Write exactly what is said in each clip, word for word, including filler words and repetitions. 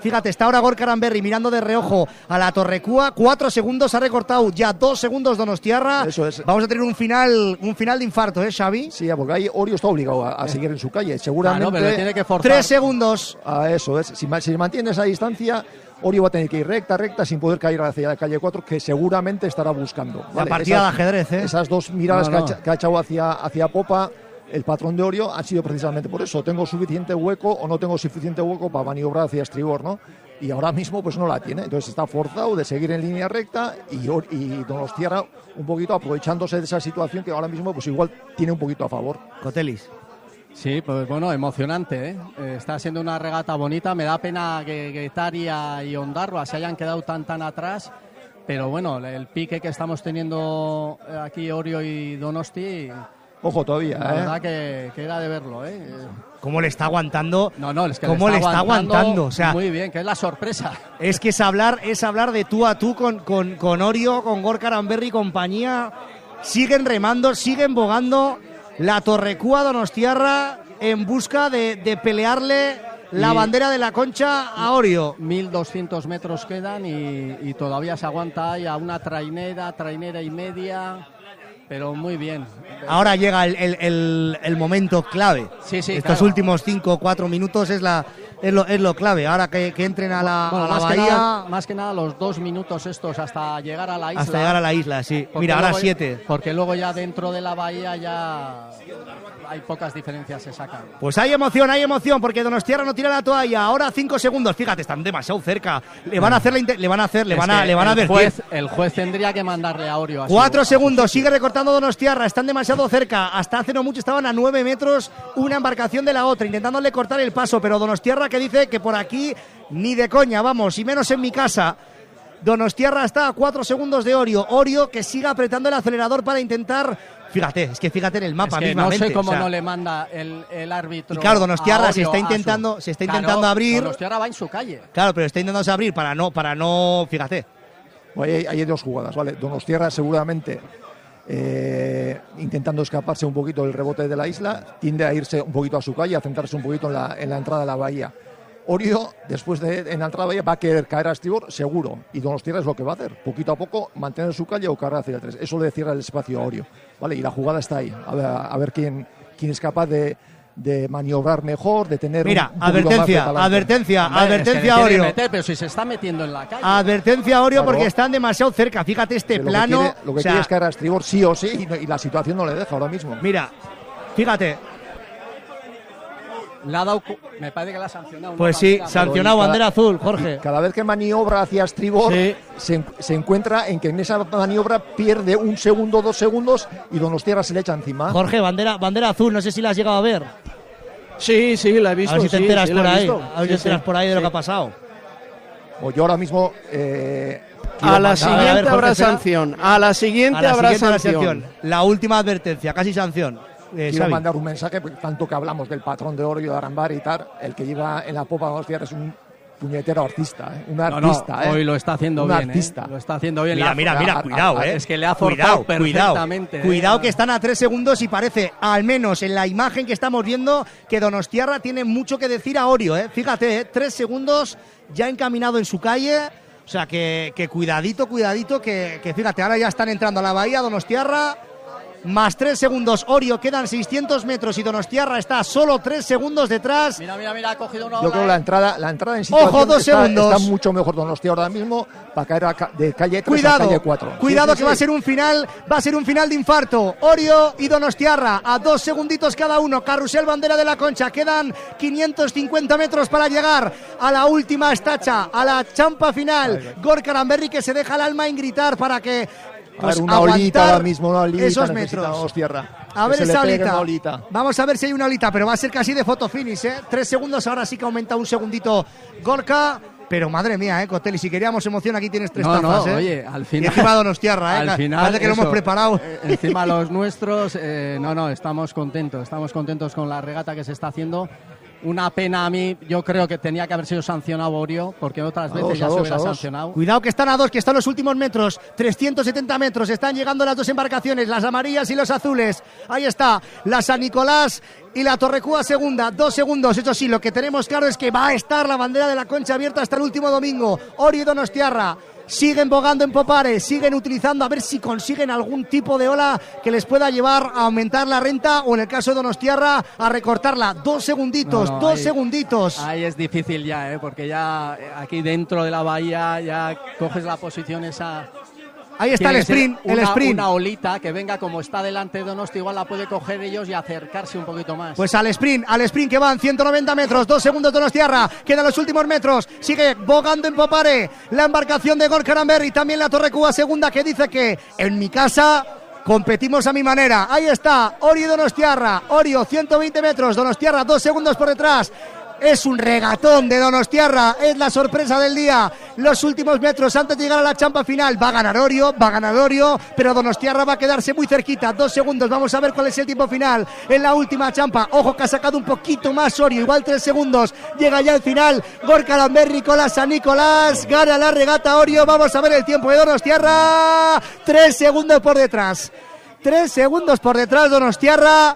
Fíjate, está ahora Gorka Aranberri mirando de reojo a la Torrecúa. Cuatro segundos ha recortado, ya dos segundos Donostiarra. Eso es. Vamos a tener un final un final de infarto, ¿eh, Xavi? Sí, porque ahí Orio está obligado a, a seguir en su calle. Seguramente. Ah, no, pero tiene que forzar. Tres segundos. A eso es. Si, si mantiene esa distancia, Orio va a tener que ir recta, recta, sin poder caer hacia la calle cuatro, que seguramente estará buscando. La ¿vale? partida esas, de ajedrez, ¿eh? Esas dos miradas no, no. Que, ha, que ha echado hacia, hacia Popa, el patrón de Orio, han sido precisamente por eso. Tengo suficiente hueco o no tengo suficiente hueco para maniobrar hacia estribor, ¿no? Y ahora mismo pues no la tiene. Entonces está forzado de seguir en línea recta y, y Donostiarra un poquito aprovechándose de esa situación que ahora mismo pues igual tiene un poquito a favor. Cotelis. Sí, pues bueno, emocionante, ¿eh? Eh, está siendo una regata bonita. Me da pena que, que Taria y Ondarroa se hayan quedado tan tan atrás, pero bueno, el pique que estamos teniendo aquí Orio y Donosti, Ojo todavía, la ¿eh? verdad que, que era de verlo, ¿eh? ¿Cómo le está aguantando? No, no, es que ¿Cómo le le está aguantando? O sea, muy bien, que es la sorpresa. Es que es hablar, es hablar de tú a tú con, con, con Orio, con Gorka Aranberri y compañía. Siguen remando, siguen bogando. La Torrecúa Donostiarra en busca de, de pelearle la Y- bandera de la Concha a Orio. mil doscientos metros quedan y, y todavía se aguanta ahí a una trainera, trainera y media, pero muy bien. Ahora llega el, el, el, el momento clave. Sí, sí, Estos claro. últimos cinco o cuatro minutos es, la, es, lo, es lo clave. Ahora que, que entren a la, Bueno, a la más, que bahía, nada, más que nada los dos minutos estos hasta llegar a la isla. hasta llegar a la isla, sí. Porque Mira, ahora luego- siete. Porque luego ya dentro de la bahía ya hay pocas diferencias, se sacan. Pues hay emoción, hay emoción, porque Donostiarra no tira la toalla. Ahora cinco segundos. Fíjate, están demasiado cerca. Le van a hacer, la inter- le van a hacer, le Es van a, que le van a el advertir. juez, el juez tendría que mandarle a Orio. a su- Cuatro a su segundos, sitio. sigue recortando Donostiarra, están demasiado cerca, hasta hace no mucho estaban a nueve metros una embarcación de la otra, intentándole cortar el paso, pero Donostiarra que dice que por aquí ni de coña, vamos, y menos en mi casa. Donostiarra está a cuatro segundos de Orio, Orio que sigue apretando el acelerador para intentar, fíjate, es que fíjate en el mapa Es que no mismamente. sé cómo o sea, no le manda el, el árbitro. Y claro, Donostiarra a se Orio está a su- intentando- se está Claro, intentando abrir. Donostiarra va en su calle. Claro, pero está intentándose abrir para no, para no, fíjate. Ahí hay, hay dos jugadas, ¿vale? Donostiarra seguramente eh, intentando escaparse un poquito del rebote de la isla, tiende a irse un poquito a su calle, a centrarse un poquito en la, en la entrada de la bahía. Orio, después de en la entrada de la bahía, va a querer caer a estribor, seguro. Y Donostiarra es lo que va a hacer, poquito a poco, mantener su calle o caer hacia el tres. Eso le cierra el espacio a Orio, ¿vale? Y la jugada está ahí, a ver, a ver quién, quién es capaz de, de maniobrar mejor, de tener Mira, un, un poquito más de advertencia, talante. advertencia, Hombre, es que le advertencia a quiere Orio. meter, pero si se está metiendo en la calle. Advertencia a Orio Claro. porque están demasiado cerca. Fíjate este Que lo que plano. quiere- Lo que o sea, quiere es caer a estribor sí o sí, y, no- y la situación no le deja ahora mismo. mira, fíjate. Le ha dado cu- me parece que la ha sancionado. ¿no? Pues sí, Bandera, sancionado, cada- bandera azul, Jorge. Cada vez que maniobra hacia estribor, Sí. se, en- se encuentra en que en esa maniobra pierde un segundo, dos segundos y Donostiarra se le echa encima. Jorge, bandera, bandera azul, no sé si la has llegado a ver. Sí, sí, la he visto. A ver si te sí, enteras sí, por la he ahí. visto. A ver si te Sí, enteras sí. por ahí de lo Sí. que ha pasado. O yo ahora mismo. Eh, quiero A la mandar- A siguiente ver, Jorge, habrá espera. sanción. A la siguiente A la habrá siguiente la sanción. sanción. La última advertencia, casi sanción. Eh, Quiero Xavi. mandar un mensaje, porque tanto que hablamos del patrón de Orio, de Aranbar y tal, el que lleva en la popa de Donostiarra es un puñetero artista, ¿eh? Un No, no, artista, ¿eh? hoy lo está haciendo Un bien. artista. ¿eh? Lo está haciendo bien. Mira, La- mira, la- mira, a- cuidado, a- eh. Es que le ha Cuidado, forzado cuidado. perfectamente. ¿eh? Cuidado que están a tres segundos y parece, al menos en la imagen que estamos viendo, que Donostiarra tiene mucho que decir a Orio, eh. Fíjate, eh, tres segundos ya encaminado en su calle. O sea, que, que cuidadito, cuidadito, que, que fíjate, ahora ya están entrando a la bahía, Donostiarra, más tres segundos, Orio, quedan seiscientos metros y Donostiarra está solo tres segundos detrás. Mira, mira, mira, ha cogido una Yo ola, creo ¿eh? la entrada, la entrada en situación Ojo, dos está, segundos. está mucho mejor Donostiarra ahora mismo para caer a ca- de calle tres a Cuidado, calle cuatro. cuidado Sí, sí, que va a sí. ser un final, va a ser un final de infarto. Orio y Donostiarra a dos segunditos cada uno. Carrusel bandera de la Concha. Quedan quinientos cincuenta metros para llegar a la última estacha, a la champa final. Gorka Aranberri que se deja el alma en gritar para que A pues, ver, una olita aguantar ahora mismo, una olita esos necesita metros. Donostiarra. A Que ver se le esa pegue olita. una olita. Vamos a ver si hay una olita, pero va a ser casi de foto finish, ¿eh? Tres segundos, ahora sí que aumenta un segundito Gorka. Pero madre mía, ¿eh, Cotelli? Si queríamos emoción, aquí tienes tres No, tazas, no, ¿eh? oye, al Y final. encima Donostiarra, ¿eh? Al final. Parece que lo eso, hemos preparado. eh, encima los nuestros. eh, no, no, estamos contentos. Estamos contentos con la regata que se está haciendo. Una pena a mí, yo creo que tenía que haber sido sancionado Orio, porque otras veces dos, ya a se dos, hubiera a dos. sancionado. Cuidado que están a dos, que están los últimos metros, trescientos setenta metros, están llegando las dos embarcaciones, las amarillas y los azules. Ahí está, la San Nicolás y la Torrecúa segunda, dos segundos. Eso sí, lo que tenemos claro es que va a estar la bandera de la Concha abierta hasta el último domingo. Orio y Donostiarra siguen bogando en Popare, siguen utilizando a ver si consiguen algún tipo de ola que les pueda llevar a aumentar la renta o en el caso de Donostiarra a recortarla. Dos segunditos, No, no, dos ahí, segunditos. Ahí es difícil ya, ¿eh? Porque ya aquí dentro de la bahía ya coges la posición esa. Ahí está Tiene el que ser sprint, el una, sprint. Una olita que venga como está delante de Donosti, igual la puede coger ellos y acercarse un poquito más. Pues al sprint, al sprint que van ciento noventa metros, dos segundos Donostiarra, quedan los últimos metros, sigue bogando en Popare la embarcación de Gorka Aranberri, también la Torrecúa segunda que dice que en mi casa competimos a mi manera. Ahí está, Orio y Donostiarra, Orio ciento veinte metros, Donostiarra dos segundos por detrás. Es un regatón de Donostiarra, es la sorpresa del día. Los últimos metros antes de llegar a la champa final. Va a ganar Orio, va a ganar Orio, pero Donostiarra va a quedarse muy cerquita. Dos segundos, vamos a ver cuál es el tiempo final en la última champa. Ojo que ha sacado un poquito más Orio, igual tres segundos. Llega ya el final. Gorka Aranberri con la San Nicolás. Gana la regata Orio. Vamos a ver el tiempo de Donostiarra. Tres segundos por detrás. Tres segundos por detrás Donostiarra.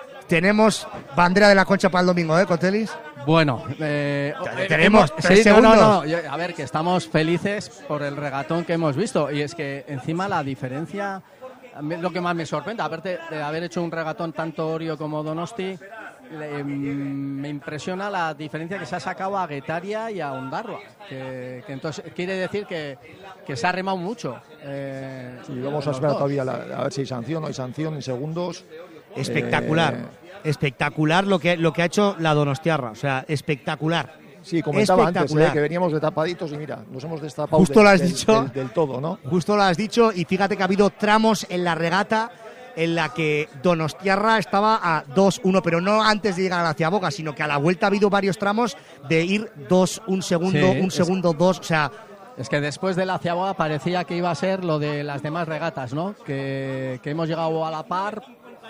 Tenemos bandera de la Concha para el domingo, ¿eh, Cotelis? Bueno, eh, tenemos eh, tres sí, segundos. No, no, no. Yo, a ver, que estamos felices por el regatón que hemos visto. Y es que encima la diferencia, lo que más me sorprende, aparte de haber hecho un regatón tanto Orio como Donosti, le, me impresiona la diferencia que se ha sacado a Guetaria y a Ondarroa. Que, que entonces quiere decir que, que se ha remado mucho. Eh, Sí, vamos a esperar todavía la, a ver si hay sanción, no hay sanción en segundos. Espectacular, Eh, espectacular lo que, lo que ha hecho la Donostiarra, o sea, espectacular. Sí, comentaba antes Espectacular. eh, que veníamos de tapaditos y mira, nos hemos destapado Justo del, lo has del- dicho. del- del todo, ¿no? Justo lo has dicho y fíjate que ha habido tramos en la regata en la que Donostiarra estaba a dos uno, pero no antes de llegar a la Ciaboga, sino que a la vuelta ha habido varios tramos de ir dos, un segundo, Sí, un es- segundo, dos, o sea, Es que después de la Ciaboga parecía que iba a ser lo de las demás regatas, ¿no? Que, que hemos llegado a la par,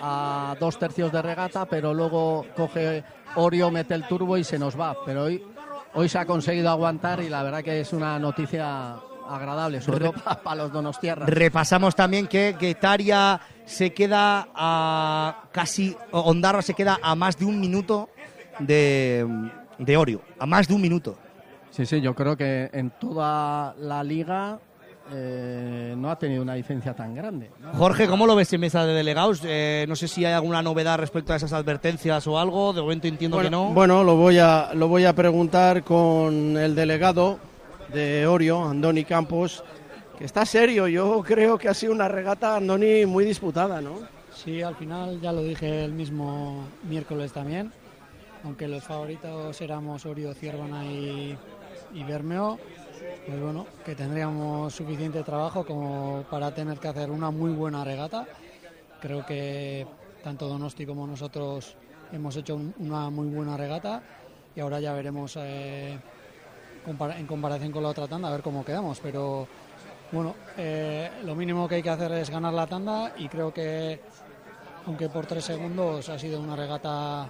a dos tercios de regata, pero luego coge Orio, mete el turbo y se nos va. Pero hoy, hoy se ha conseguido aguantar y la verdad que es una noticia agradable, sobre todo para, para los donostiarras. repasamos también que Guetaria se queda a casi, Ondarroa se queda a más de un minuto de, de Orio, a más de un minuto. Sí, sí, yo creo que en toda la liga eh, no ha tenido una diferencia tan grande, ¿no? Jorge, ¿cómo lo ves en mesa de delegados? Eh, no sé si hay alguna novedad respecto a esas advertencias o algo. De momento entiendo Bueno, que no. bueno, lo voy a lo voy a preguntar con el delegado de Orio, Andoni Campos, que está serio. Yo creo que ha sido una regata, Andoni, muy disputada, ¿no? Sí, al final ya lo dije el mismo miércoles también, aunque los favoritos éramos Orio, Ciervana y, y Bermeo, pues bueno, que tendríamos suficiente trabajo como para tener que hacer una muy buena regata. Creo que tanto Donosti como nosotros hemos hecho un- una muy buena regata y ahora ya veremos eh, compara- en comparación con la otra tanda a ver cómo quedamos, pero bueno, eh, lo mínimo que hay que hacer es ganar la tanda y creo que aunque por tres segundos ha sido una regata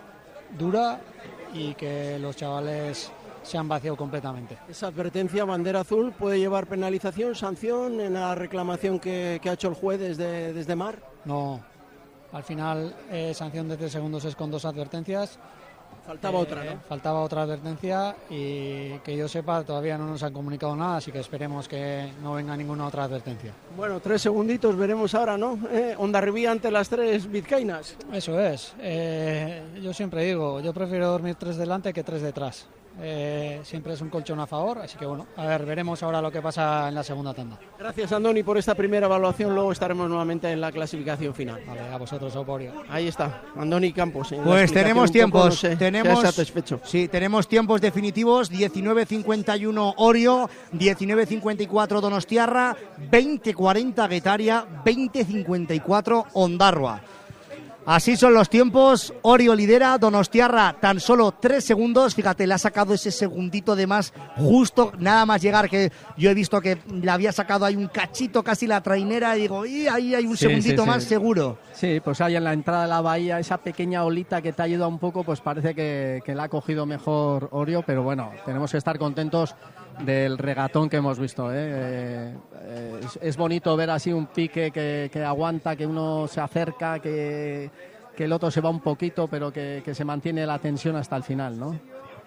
dura y que los chavales se han vaciado completamente. Esa advertencia, bandera azul, puede llevar penalización, sanción en la reclamación que, que ha hecho el juez desde, desde Mar. No, al final eh, sanción de tres segundos es con dos advertencias. Faltaba Eh, otra, ¿no? Faltaba otra advertencia y que yo sepa todavía no nos han comunicado nada, así que esperemos que no venga ninguna otra advertencia. Bueno, tres segunditos veremos ahora, ¿no? Eh, Hondarribía ante las tres vizcaínas. Eso es. Eh, yo siempre digo, yo prefiero dormir tres delante que tres detrás. Eh, siempre es un colchón a favor, así que bueno, a ver, veremos ahora lo que pasa en la segunda tanda. Gracias, Andoni, por esta primera evaluación. Luego estaremos nuevamente en la clasificación final. Vale, a vosotros, Oporio. Ahí está, Andoni Campos. en la Pues explicación tenemos un poco, tiempos, no sé, tenemos, sea satisfecho. sí, tenemos tiempos definitivos, diecinueve cincuenta y uno Orio, diecinueve cincuenta y cuatro Donostiarra, veinte cuarenta Guetaria, veinte cincuenta y cuatro Ondarroa. Así son los tiempos. Orio lidera, Donostiarra tan solo tres segundos. Fíjate, le ha sacado ese segundito de más justo nada más llegar, que yo he visto que le había sacado ahí un cachito casi la trainera y digo, y ahí hay un sí, segundito sí, más sí. seguro. Sí, pues ahí en la entrada de la bahía, esa pequeña olita que te ha ayudado un poco, pues parece que, que la ha cogido mejor Orio, pero bueno, tenemos que estar contentos del regatón que hemos visto, ¿eh? Eh, eh, es, es bonito ver así un pique que, que aguanta, que uno se acerca, que, que el otro se va un poquito, pero que, que se mantiene la tensión hasta el final, ¿no?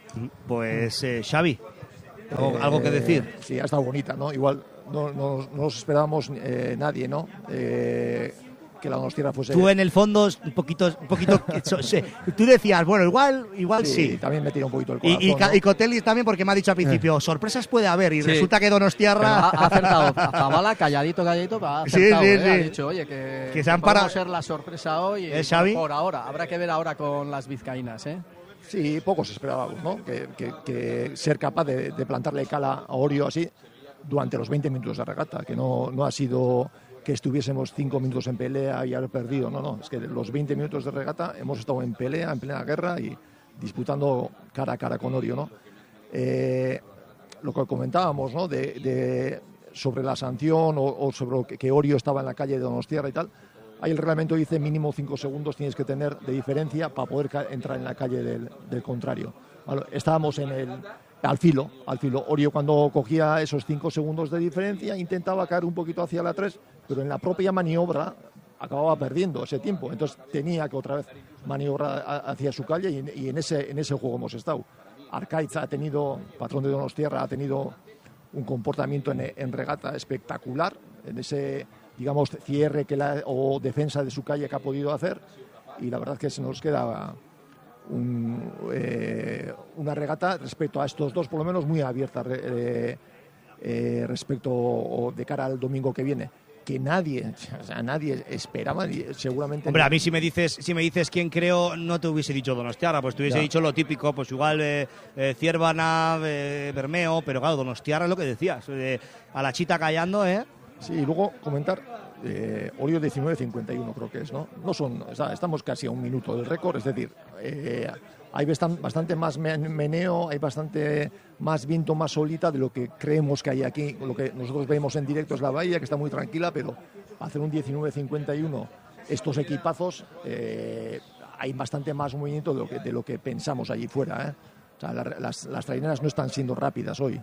Pues eh, Xavi, ¿algo, Eh, algo que decir? Sí, ha estado bonita, ¿no? Igual no, no, no nos esperábamos eh, nadie, ¿no? Eh, que la Donostiarra fuese... Tú en el fondo un poquito, un poquito sí, tú decías, bueno, igual, igual sí. sí. También me tira un poquito el corazón, Y, y, ¿no? y Cotelli también, porque me ha dicho al principio, sorpresas puede haber, y Sí. resulta que Pero Donostiarra... ha, ha acertado. Zabala, calladito, calladito, pero ha Sí, acertado. sí, ¿eh? sí. Ha dicho, oye, que, Que se han podemos parado. ser la sorpresa hoy. ¿Eh, y Xavi? por ahora. Habrá que ver ahora con las vizcaínas, ¿eh? Sí, pocos esperábamos, ¿no? Que, que, que ser capaz de, de plantarle cala a Orio así durante los veinte minutos de regata, que no, no ha sido que estuviésemos cinco minutos en pelea y haber perdido, no, no, es que los veinte minutos de regata hemos estado en pelea, en plena guerra y disputando cara a cara con Orio, ¿no? Eh, lo que comentábamos, ¿no? De, de, sobre la sanción o, o sobre que, que Orio estaba en la calle de Donostiarra y tal. Ahí el reglamento dice mínimo cinco segundos tienes que tener de diferencia para poder entrar en la calle del, del contrario. Bueno, estábamos en el, al filo, al filo. Orio cuando cogía esos cinco segundos de diferencia intentaba caer un poquito hacia la tres, pero en la propia maniobra acababa perdiendo ese tiempo. Entonces tenía que otra vez maniobrar hacia su calle y, y en, ese, en ese juego hemos estado. Arcaiz ha tenido, patrón de Donostiarra, ha tenido un comportamiento en, en regata espectacular, en ese, digamos, cierre que la, o defensa de su calle que ha podido hacer, y la verdad es que se nos queda un, eh, una regata respecto a estos dos, por lo menos muy abierta eh, eh, respecto o de cara al domingo que viene, que nadie, o sea, nadie esperaba, seguramente. Hombre, a mí si me dices, si me dices quién creo, no te hubiese dicho Donostiarra, pues te hubiese Ya. dicho lo típico, pues igual eh, eh, Ciervana, eh, Bermeo, pero claro, Donostiarra es lo que decías, eh, a la chita callando, ¿eh? Sí, y luego comentar, eh, Orio diecinueve cincuenta y uno creo que es, ¿no? No son, o sea, estamos casi a un minuto del récord, es decir, eh, hay bastante más meneo, hay bastante más viento, más solita de lo que creemos que hay aquí. Lo que nosotros vemos en directo es la bahía, que está muy tranquila, pero hacer un diecinueve cincuenta y uno, estos equipazos, eh, hay bastante más movimiento de lo que, de lo que pensamos allí fuera, ¿eh? O sea, la, las, las traineras no están siendo rápidas hoy.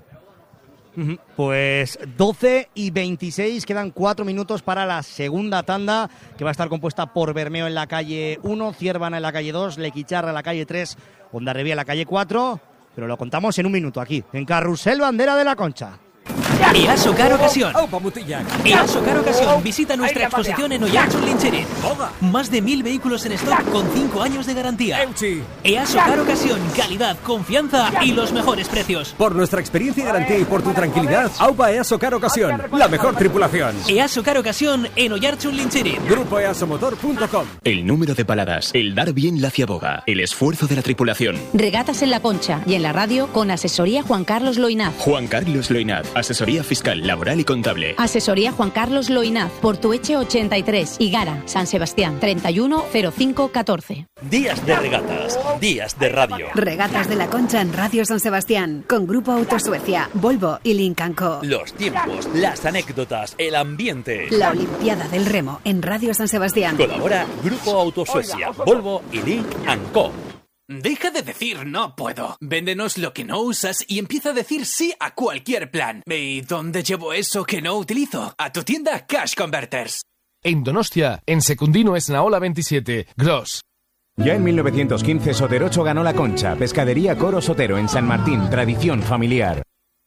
Pues doce y veintiséis, quedan cuatro minutos para la segunda tanda, que va a estar compuesta por Bermeo en la calle uno, Ciervana en la calle dos, Lequicharra en la calle tres, Hondarribía en la calle cuatro, pero lo contamos en un minuto aquí, en Carrusel Bandera de la Concha. EASO Car Ocasión. EASO Car Ocasión. Visita nuestra exposición en Oiartzun Lintxerin. Más de mil vehículos en stock con cinco años de garantía. EASO Car Ocasión. Calidad, confianza y los mejores precios. Por nuestra experiencia y garantía y por tu tranquilidad, AUPA EASO Car Ocasión. La mejor tripulación. EASO Car Ocasión en Oiartzun Lintxerin. Grupo easomotor punto com. El número de paladas, el dar bien la ciaboga, el esfuerzo de la tripulación. Regatas en la Concha y en la radio con asesoría Juan Carlos Loinaz. Juan Carlos Loinaz, asesoría fiscal, laboral y contable. Asesoría Juan Carlos Loinaz, Portueche ochenta y tres, Higara, San Sebastián, treinta y uno cero cinco catorce. Días de regatas, días de radio. Regatas de la Concha en Radio San Sebastián, con Grupo Autosuecia, Volvo y Lincoln Co. Los tiempos, las anécdotas, el ambiente. La Olimpiada del Remo en Radio San Sebastián. Colabora Grupo Autosuecia, Volvo y Lincoln Co. Deja de decir no puedo. Véndenos lo que no usas y empieza a decir sí a cualquier plan. ¿Y dónde llevo eso que no utilizo? A tu tienda Cash Converters. En Donostia, en Secundino Esnaola veintisiete, Gross. Ya en mil novecientos quince Soterocho ganó la Concha. Pescadería Coro Sotero en San Martín, tradición familiar.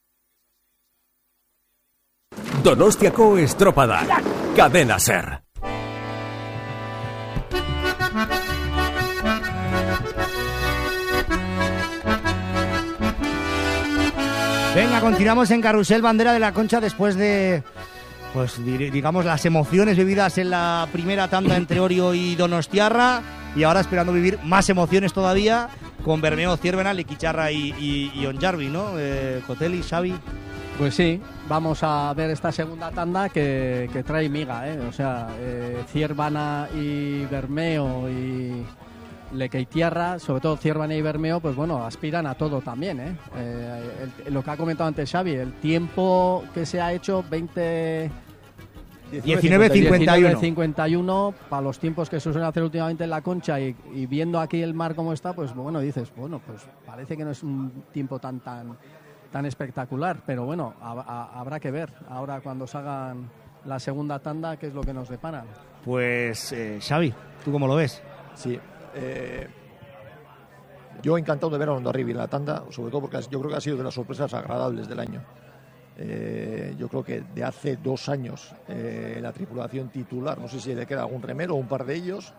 Donostiako estropada. Cadena Ser. Venga, continuamos en Carrusel Bandera de la Concha después de, pues digamos, las emociones vividas en la primera tanda entre Orio y Donostiarra, y ahora esperando vivir más emociones todavía con Bermeo, Ciervena, Lequicharra y, y, y Onjarvi, ¿no? Eh, Cotelli, Xavi. Pues sí, vamos a ver esta segunda tanda que, que trae miga, ¿eh? O sea, eh, Ciervana y Bermeo y Lequeitierra, sobre todo Ciervana y Bermeo, pues bueno, aspiran a todo también, ¿eh? eh el, lo que ha comentado antes Xavi, el tiempo que se ha hecho, veinte... diecinueve cincuenta y uno para los tiempos que se suelen hacer últimamente en la Concha y, y viendo aquí el mar como está, pues bueno, dices, bueno, pues parece que no es un tiempo tan tan tan espectacular, pero bueno, a, a, habrá que ver ahora cuando salgan la segunda tanda qué es lo que nos depara. Pues eh, Xavi, ¿tú cómo lo ves? Sí, eh, yo encantado de ver a Hondarribia en la tanda, sobre todo porque yo creo que ha sido de las sorpresas agradables del año. Eh, yo creo que de hace dos años eh, la tripulación titular, no sé si le queda algún remero o un par de ellos,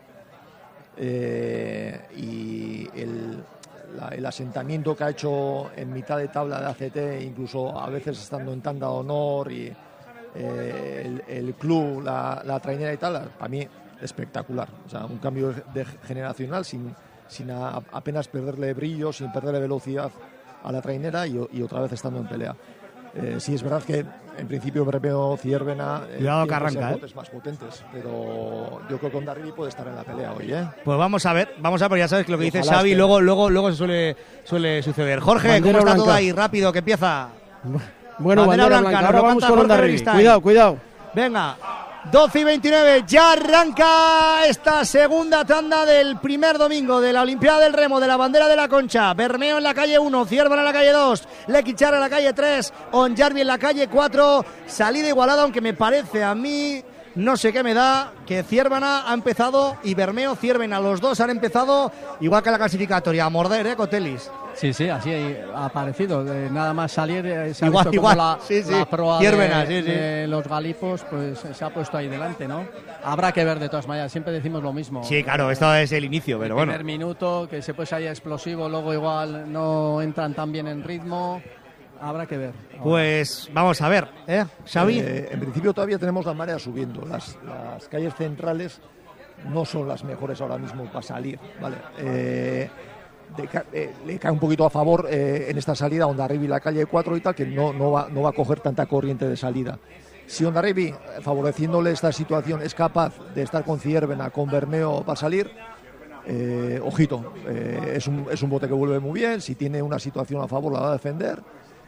eh, y el, la, el asentamiento que ha hecho en mitad de tabla de A C T, incluso a veces estando en tanda de honor, y eh, el, el club, la, la trainera y tal, para mí espectacular. O sea, un cambio de generacional sin, sin a, apenas perderle brillo, sin perderle velocidad a la trainera y, y otra vez estando en pelea. Eh, sí, es verdad que en principio Bermeo, Ciervena eh, cuidado que arranca, botes eh. más potentes, pero yo creo que Hondarribia puede estar en la pelea hoy, ¿eh? Pues vamos a ver, vamos a ver, ya sabes que lo que dice Xavi, luego, luego, luego se suele, suele suceder. Jorge, bandera ¿cómo está blanca. Todo ahí? Rápido, que empieza. Bueno, bandera, bandera blanca, blanca. Ahora vamos con Hondarribia. Cuidado, cuidado. Venga. doce y veintinueve, ya arranca esta segunda tanda del primer domingo de la Olimpiada del Remo, de la bandera de la Concha. Bermeo en la calle uno, Ciervana en la calle dos, Lequeitzarra en la calle tres, Hondarribia en la calle cuatro. Salida igualada, aunque me parece a mí, no sé qué me da, que Ciervana ha empezado y Bermeo, Ciervana, los dos han empezado igual que la clasificatoria, a morder, ¿eh, Cotelis? Sí, sí, así ha aparecido. Eh, nada más salir, eh, se ha igual, visto igual. Como la, sí, sí. la proa Ciervana, de, sí, sí. de los galipos, pues se ha puesto ahí delante, ¿no? Habrá que ver de todas maneras, siempre decimos lo mismo. Sí, claro, esto es el inicio, pero el bueno. El primer minuto, que se puede salir explosivo, luego igual no entran tan bien en ritmo. Habrá que ver. Ahora. Pues vamos a ver, ¿eh, Xavi? Eh, en principio todavía tenemos la marea subiendo. Las, las calles centrales no son las mejores ahora mismo para salir, ¿vale? Eh, de, eh, le cae un poquito a favor eh, en esta salida Hondarribia y la calle cuatro y tal, que no, no, va, no va a coger tanta corriente de salida. Si Hondarribia, favoreciéndole esta situación, es capaz de estar con Ciervena, con Bermeo para salir, eh, ojito, eh, es, un, es un bote que vuelve muy bien. Si tiene una situación a favor la va a defender.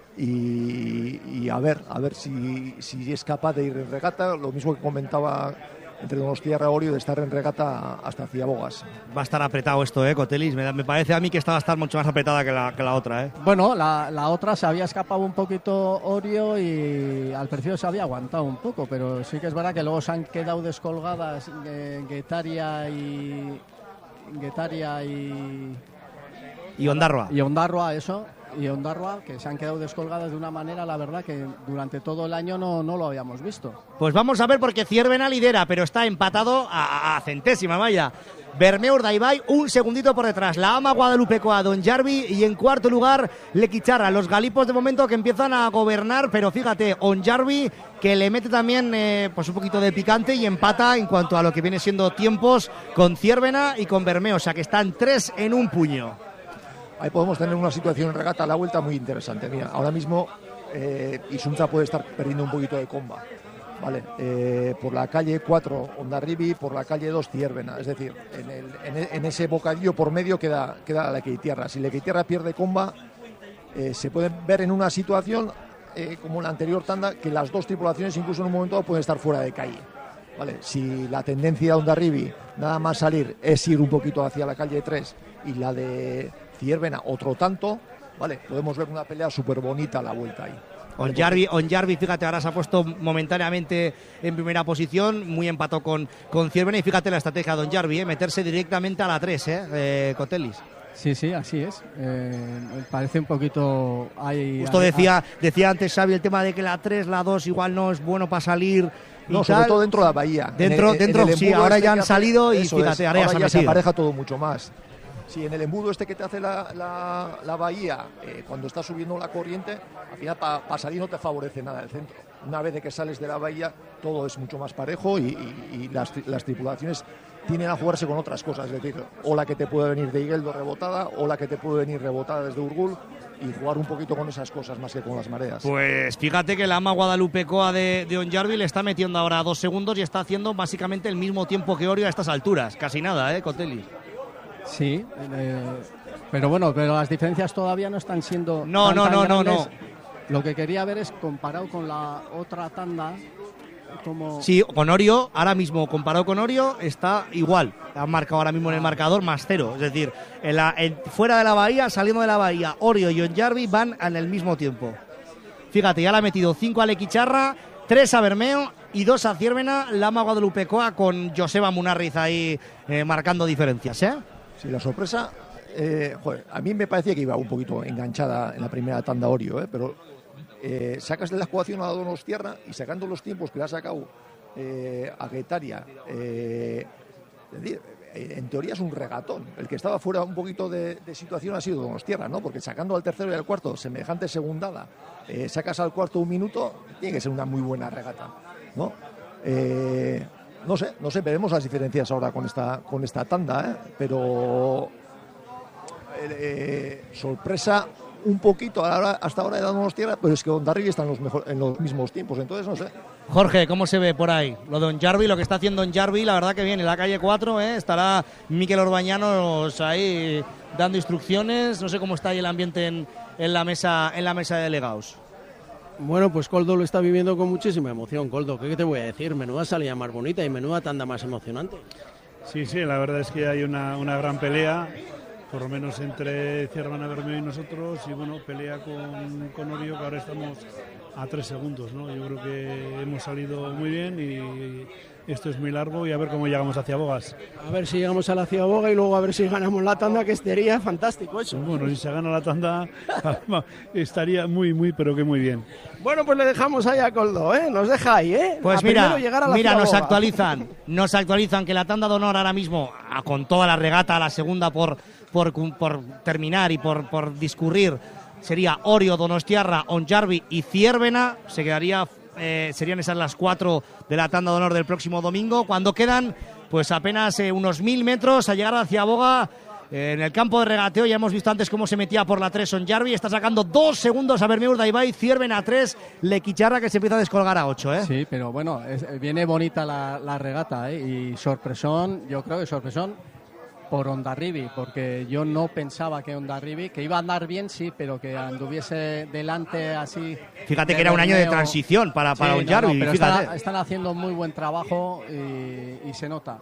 Y, y a ver, a ver si, si es capaz de ir en regata, lo mismo que comentaba entre Donostiarra y Orio, de estar en regata hasta Ciabogas. Va a estar apretado esto, ¿eh, Cotelis? Me, me parece a mí que esta va a estar mucho más apretada que la, que la otra, ¿eh? Bueno, la, la otra se había escapado un poquito Orio y al precio se había aguantado un poco, pero sí que es verdad que luego se han quedado descolgadas eh, Guetaria y... Guetaria y... Y Hondarrua. Y Hondarrua, eso... y Hondarrua, que se han quedado descolgadas de una manera, la verdad, que durante todo el año no, no lo habíamos visto. Pues vamos a ver, porque Ciervena lidera, pero está empatado a, a centésima, vaya. Bermeo Urdaibai, un segundito por detrás. La Ama Guadalupecoa, Hondarribia, y en cuarto lugar, Lequeitzarra. Los galipos de momento que empiezan a gobernar, pero fíjate, Hondarribia, que le mete también eh, pues un poquito de picante y empata en cuanto a lo que viene siendo tiempos con Ciervena y con Bermeo. O sea que están tres en un puño. Ahí podemos tener una situación en regata a la vuelta muy interesante. Mira, ahora mismo eh, Isunza puede estar perdiendo un poquito de comba, ¿vale? Eh, por la calle cuatro Hondarribia, por la calle dos Ciervena. Es decir, en, el, en, en ese bocadillo por medio queda, queda Lequeitierra. Si Lequeitierra pierde comba, eh, se puede ver en una situación eh, como en la anterior tanda, que las dos tripulaciones incluso en un momento dado pueden estar fuera de calle. ¿Vale? Si la tendencia de Hondarribia, nada más salir, es ir un poquito hacia la calle tres y la de Ciervena otro tanto, vale, podemos ver una pelea súper bonita a la vuelta ahí. Hondarribia, fíjate, ahora se ha puesto momentáneamente en primera posición, muy empató con, con Ciervena, y fíjate la estrategia de Hondarribia, ¿eh? Meterse directamente a la tres, ¿eh? eh Cotelis. Sí, sí, así es. Eh, parece un poquito... Hay, Justo hay, decía, hay... decía antes Xavi el tema de que la tres, la dos igual no es bueno para salir. No, sobre todo dentro de la bahía. Dentro, en el, dentro, en sí, ahora ya han salido y fíjate, es, ahora, ahora ya, ya se, se apareja todo mucho más. Si en el embudo este que te hace la, la, la bahía, eh, cuando está subiendo la corriente, al final para pa salir no te favorece nada el centro. Una vez de que sales de la bahía, todo es mucho más parejo y, y, y las, las tripulaciones tienen a jugarse con otras cosas, es decir, o la que te puede venir de Igueldo rebotada, o la que te puede venir rebotada desde Urgul, y jugar un poquito con esas cosas más que con las mareas. Pues fíjate que la ama Guadalupecoa de, de Onjarvi le está metiendo ahora dos segundos y está haciendo básicamente el mismo tiempo que Orio a estas alturas. Casi nada, ¿eh, Cotelli? Sí, eh, pero bueno, pero las diferencias todavía no están siendo No, tan, no, tan no, no, grandes. no. Lo que quería ver es comparado con la otra tanda, como... Sí, con Orio, ahora mismo comparado con Orio, está igual. Han marcado ahora mismo en el marcador más cero. Es decir, en la, en, fuera de la bahía, saliendo de la bahía, Orio y Onjarvi van en el mismo tiempo. Fíjate, ya le ha metido cinco a Lequicharra, tres a Bermeo y dos a Ciervena, Lama Guadalupecoa con Joseba Munarriz ahí eh, marcando diferencias, ¿eh? Sí, la sorpresa, eh, joder, a mí me parecía que iba un poquito enganchada en la primera tanda Orio, ¿eh? Pero eh, sacas de la ecuación a Donostierra y sacando los tiempos que le ha sacado eh, a Guetaria, eh, es decir, en teoría es un regatón. El que estaba fuera un poquito de, de situación ha sido Donostierra, ¿no? Porque sacando al tercero y al cuarto semejante segundada, eh, sacas al cuarto un minuto, tiene que ser una muy buena regata, ¿no? Eh, no sé, no sé, veremos las diferencias ahora con esta con esta tanda, ¿eh? Pero eh, sorpresa un poquito ahora, hasta ahora he dado unos tierras, pero es que Ondarribi está en los, mejor, en los mismos tiempos, entonces no sé. Jorge, ¿cómo se ve por ahí? Lo de Onjarvi, lo que está haciendo Onjarvi, la verdad que viene, la calle cuatro, ¿eh? Estará Miquel Orbañanos ahí dando instrucciones, no sé cómo está ahí el ambiente en, en, la, mesa, en la mesa de delegados. Bueno, pues Coldo lo está viviendo con muchísima emoción, Coldo, ¿qué te voy a decir? Menuda salida más bonita y menuda tanda más emocionante. Sí, sí, la verdad es que hay una, una gran pelea, por lo menos entre Ciervana Bermeo y nosotros, y bueno, pelea con, con Orio, que ahora estamos a tres segundos, ¿no? Yo creo que hemos salido muy bien y esto es muy largo y a ver cómo llegamos hacia Bogas. A ver si llegamos a la Ciaboga y luego a ver si ganamos la tanda, que sería fantástico eso. Bueno, si se gana la tanda estaría muy, muy, pero que muy bien. Bueno, pues le dejamos ahí a Coldo, ¿eh? Nos deja ahí, ¿eh? Pues a mira, llegar a la mira, nos Ciaboga. actualizan, nos actualizan que la tanda de honor ahora mismo, con toda la regata, la segunda por, por, por terminar y por, por discurrir, sería Orio, Donostiarra, Onjarvi y Ciervena. Se quedaría, eh, serían esas las cuatro de la tanda de honor del próximo domingo, cuando quedan pues apenas eh, unos mil metros a llegar hacia Boga. Eh, en el campo de regateo ya hemos visto antes cómo se metía por la tres Onjarvi, está sacando dos segundos a Bermeo Urdaibai, Ciervena a tres, Lequicharra que se empieza a descolgar a ocho, ¿eh? Sí, pero bueno, es, viene bonita la, la regata, ¿eh? Y sorpresón, yo creo que sorpresón por Ondarribi, porque yo no pensaba que Ondarribi, que iba a andar bien, sí, pero que anduviese delante así. Fíjate que era un año de transición para, para sí, Onjarvi, no, no, pero fíjate. están, están haciendo muy buen trabajo y, y se nota.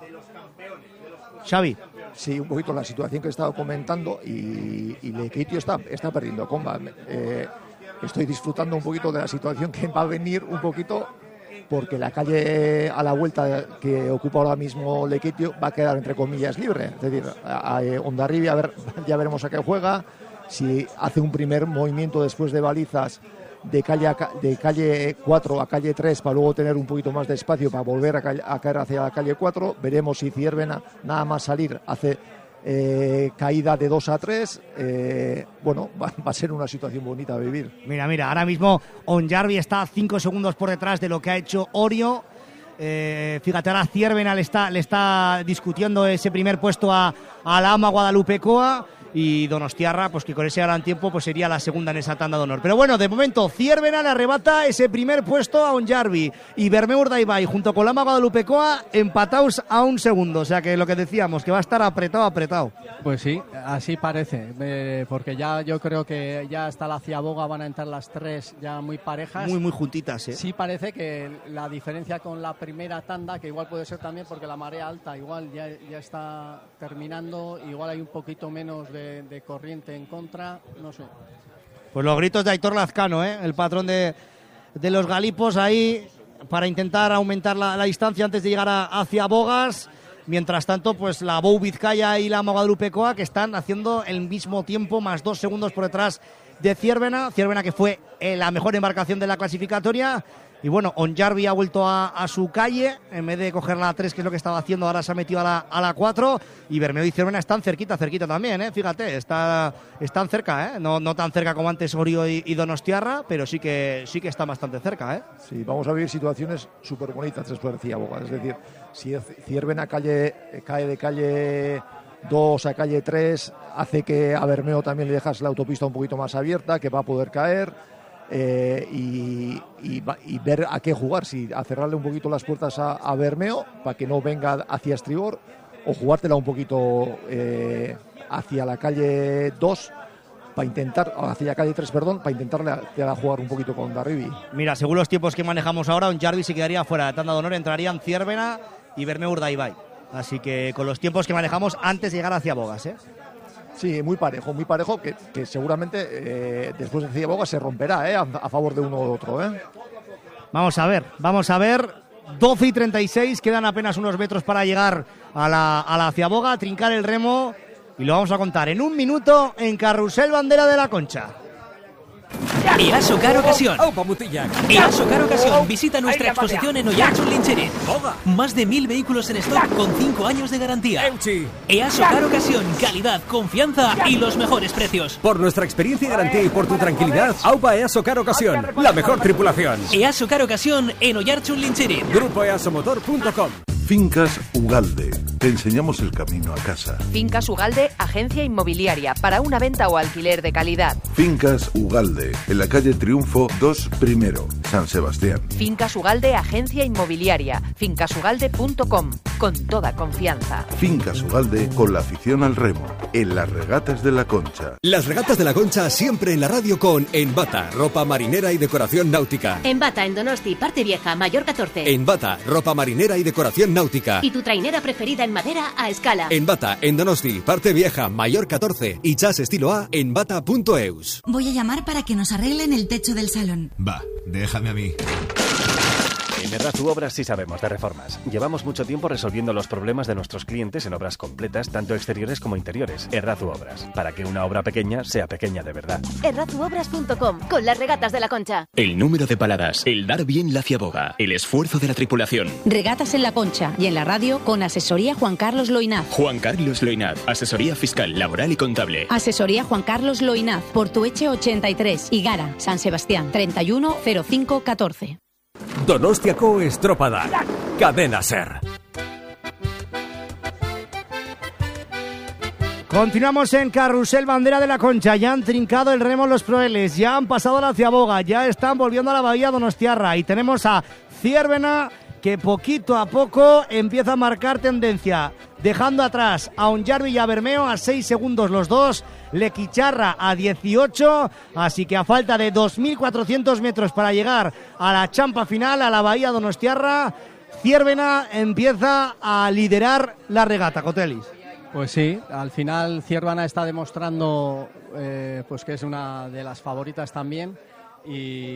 Xavi. Sí, un poquito la situación que he estado comentando y, y Lequeitio está, está perdiendo comba. Eh, estoy disfrutando un poquito de la situación que va a venir un poquito, porque la calle a la vuelta que ocupa ahora mismo Lequeitio va a quedar entre comillas libre. Es decir, a, a Ondarribi, a ver, ya veremos a qué juega, si hace un primer movimiento después de balizas de calle, a, de calle cuatro a calle tres para luego tener un poquito más de espacio para volver a, calle, a caer hacia la calle cuatro. Veremos si Ciervena nada más salir hace eh, caída de dos a tres. Eh, bueno, va, va a ser una situación bonita a vivir. Mira, mira, ahora mismo Onjarvi está cinco segundos por detrás de lo que ha hecho Orio. Eh, fíjate, ahora Ciervena le está, le está discutiendo ese primer puesto a, a la ama Guadalupecoa. Y Donostiarra, pues que con ese gran tiempo pues sería la segunda en esa tanda de honor. Pero bueno, de momento Ciervena le arrebata ese primer puesto a Onjarvi y Bermeo Urdaibai junto con Lama Guadalupecoa empatados a un segundo. O sea que lo que decíamos, que va a estar apretado, apretado. Pues sí, así parece, eh, porque ya yo creo que ya hasta la Ciaboga van a entrar las tres ya muy parejas. Muy, muy juntitas, ¿eh? Sí parece que la diferencia con la primera tanda, que igual puede ser también porque la marea alta igual ya, ya está terminando, igual hay un poquito menos de De, de corriente en contra, no sé. Pues los gritos de Aitor Lazcano, ¿eh? El patrón de, de los galipos ahí para intentar aumentar la, la distancia antes de llegar a, hacia Bogas. Mientras tanto, pues la Bou Vizcaya y la Guadalupecoa que están haciendo el mismo tiempo, más dos segundos por detrás de Ciervena, Ciervena que fue eh, la mejor embarcación de la clasificatoria. Y bueno, Onjarvi ha vuelto a, a su calle, en vez de coger la tres, que es lo que estaba haciendo, ahora se ha metido a la, a la cuatro, y Bermeo y Ciervena están cerquita, cerquita también, ¿eh? Fíjate, está, están cerca, ¿eh? No, no tan cerca como antes Orio y, y Donostiarra, pero sí que, sí que están bastante cerca, ¿eh? Sí, vamos a vivir situaciones súper bonitas después de Ciaboga, es decir, si Ciervena calle, cae de calle dos a calle tres, hace que a Bermeo también le dejas la autopista un poquito más abierta, que va a poder caer. Eh, y, y, y ver a qué jugar, si a cerrarle un poquito las puertas a, a Bermeo para que no venga hacia estribor, o jugártela un poquito eh, hacia la calle dos para intentar, hacia la calle tres, perdón, para intentarle a, a jugar un poquito con Ondarribi. Mira, según los tiempos que manejamos ahora, Onjarvi se quedaría fuera de tanda de honor, entrarían Ciervena y Bermeo Urdaibai. Así que con los tiempos que manejamos antes de llegar hacia Bogas, ¿eh? Sí, muy parejo, muy parejo, que, que seguramente eh, después de Ciaboga se romperá, ¿eh? a, a favor de uno u otro. ¿eh? Vamos a ver, vamos a ver. doce y treinta y seis, quedan apenas unos metros para llegar a la, a la Ciaboga, a trincar el remo, y lo vamos a contar en un minuto en Carrusel Bandera de la Concha. Easo Car Ocasión. Easo Car Ocasión. Visita nuestra exposición en Oiartzun Lintxerin. Más de mil vehículos en stock con cinco años de garantía. Easo Car Ocasión. Calidad, confianza y los mejores precios. Por nuestra experiencia y garantía y por tu tranquilidad, Aupa Easo Car Ocasión. La mejor tripulación. Easo Car Ocasión en Oiartzun Lintxerin. Grupo easomotor punto com. Fincas Ugalde. Te enseñamos el camino a casa. Fincas Ugalde, agencia inmobiliaria para una venta o alquiler de calidad. Fincas Ugalde, en la calle Triunfo dos Primero, San Sebastián. Fincas Ugalde, agencia inmobiliaria. fincas ugalde punto com. Con toda confianza. Fincas Ugalde, con la afición al remo. En las regatas de la Concha. Las regatas de la Concha siempre en la radio con Enbata, ropa marinera y decoración náutica. Enbata en Donosti, Parte Vieja, Mayor catorce. Enbata, ropa marinera y decoración náutica. Y tu trainera preferida en madera a escala. Enbata en Donosti, Parte Vieja, Mayor catorce. Y chas estilo A en bata punto eus. Voy a llamar para que nos arreglen el techo del salón. Va, déjame a mí. En Errazu Obras sí sabemos de reformas. Llevamos mucho tiempo resolviendo los problemas de nuestros clientes en obras completas, tanto exteriores como interiores. Errazu Obras, para que una obra pequeña sea pequeña de verdad. errazu obras punto com, con las regatas de la Concha. El número de paladas, el dar bien la ciaboga, el esfuerzo de la tripulación. Regatas en la Concha y en la radio con asesoría Juan Carlos Loinaz. Juan Carlos Loinaz, asesoría fiscal, laboral y contable. Asesoría Juan Carlos Loinaz, Portueche ochenta y tres, Higara, San Sebastián, treinta y uno cero cinco catorce. Donostiako estropada. Cadena Ser. Continuamos en Carrusel Bandera de la Concha. Ya han trincado el remo los proeles, ya han pasado a la Ciaboga, ya están volviendo a la bahía Donostiarra y tenemos a Ciervena que poquito a poco empieza a marcar tendencia, dejando atrás a Onjarvi y a Bermeo a seis segundos los dos, Lequicharra a dieciocho, así que a falta de dos mil cuatrocientos metros para llegar a la champa final, a la bahía Donostiarra, Ciervena empieza a liderar la regata, Cotelis. Pues sí, al final Ciervena está demostrando eh, pues que es una de las favoritas también. Y,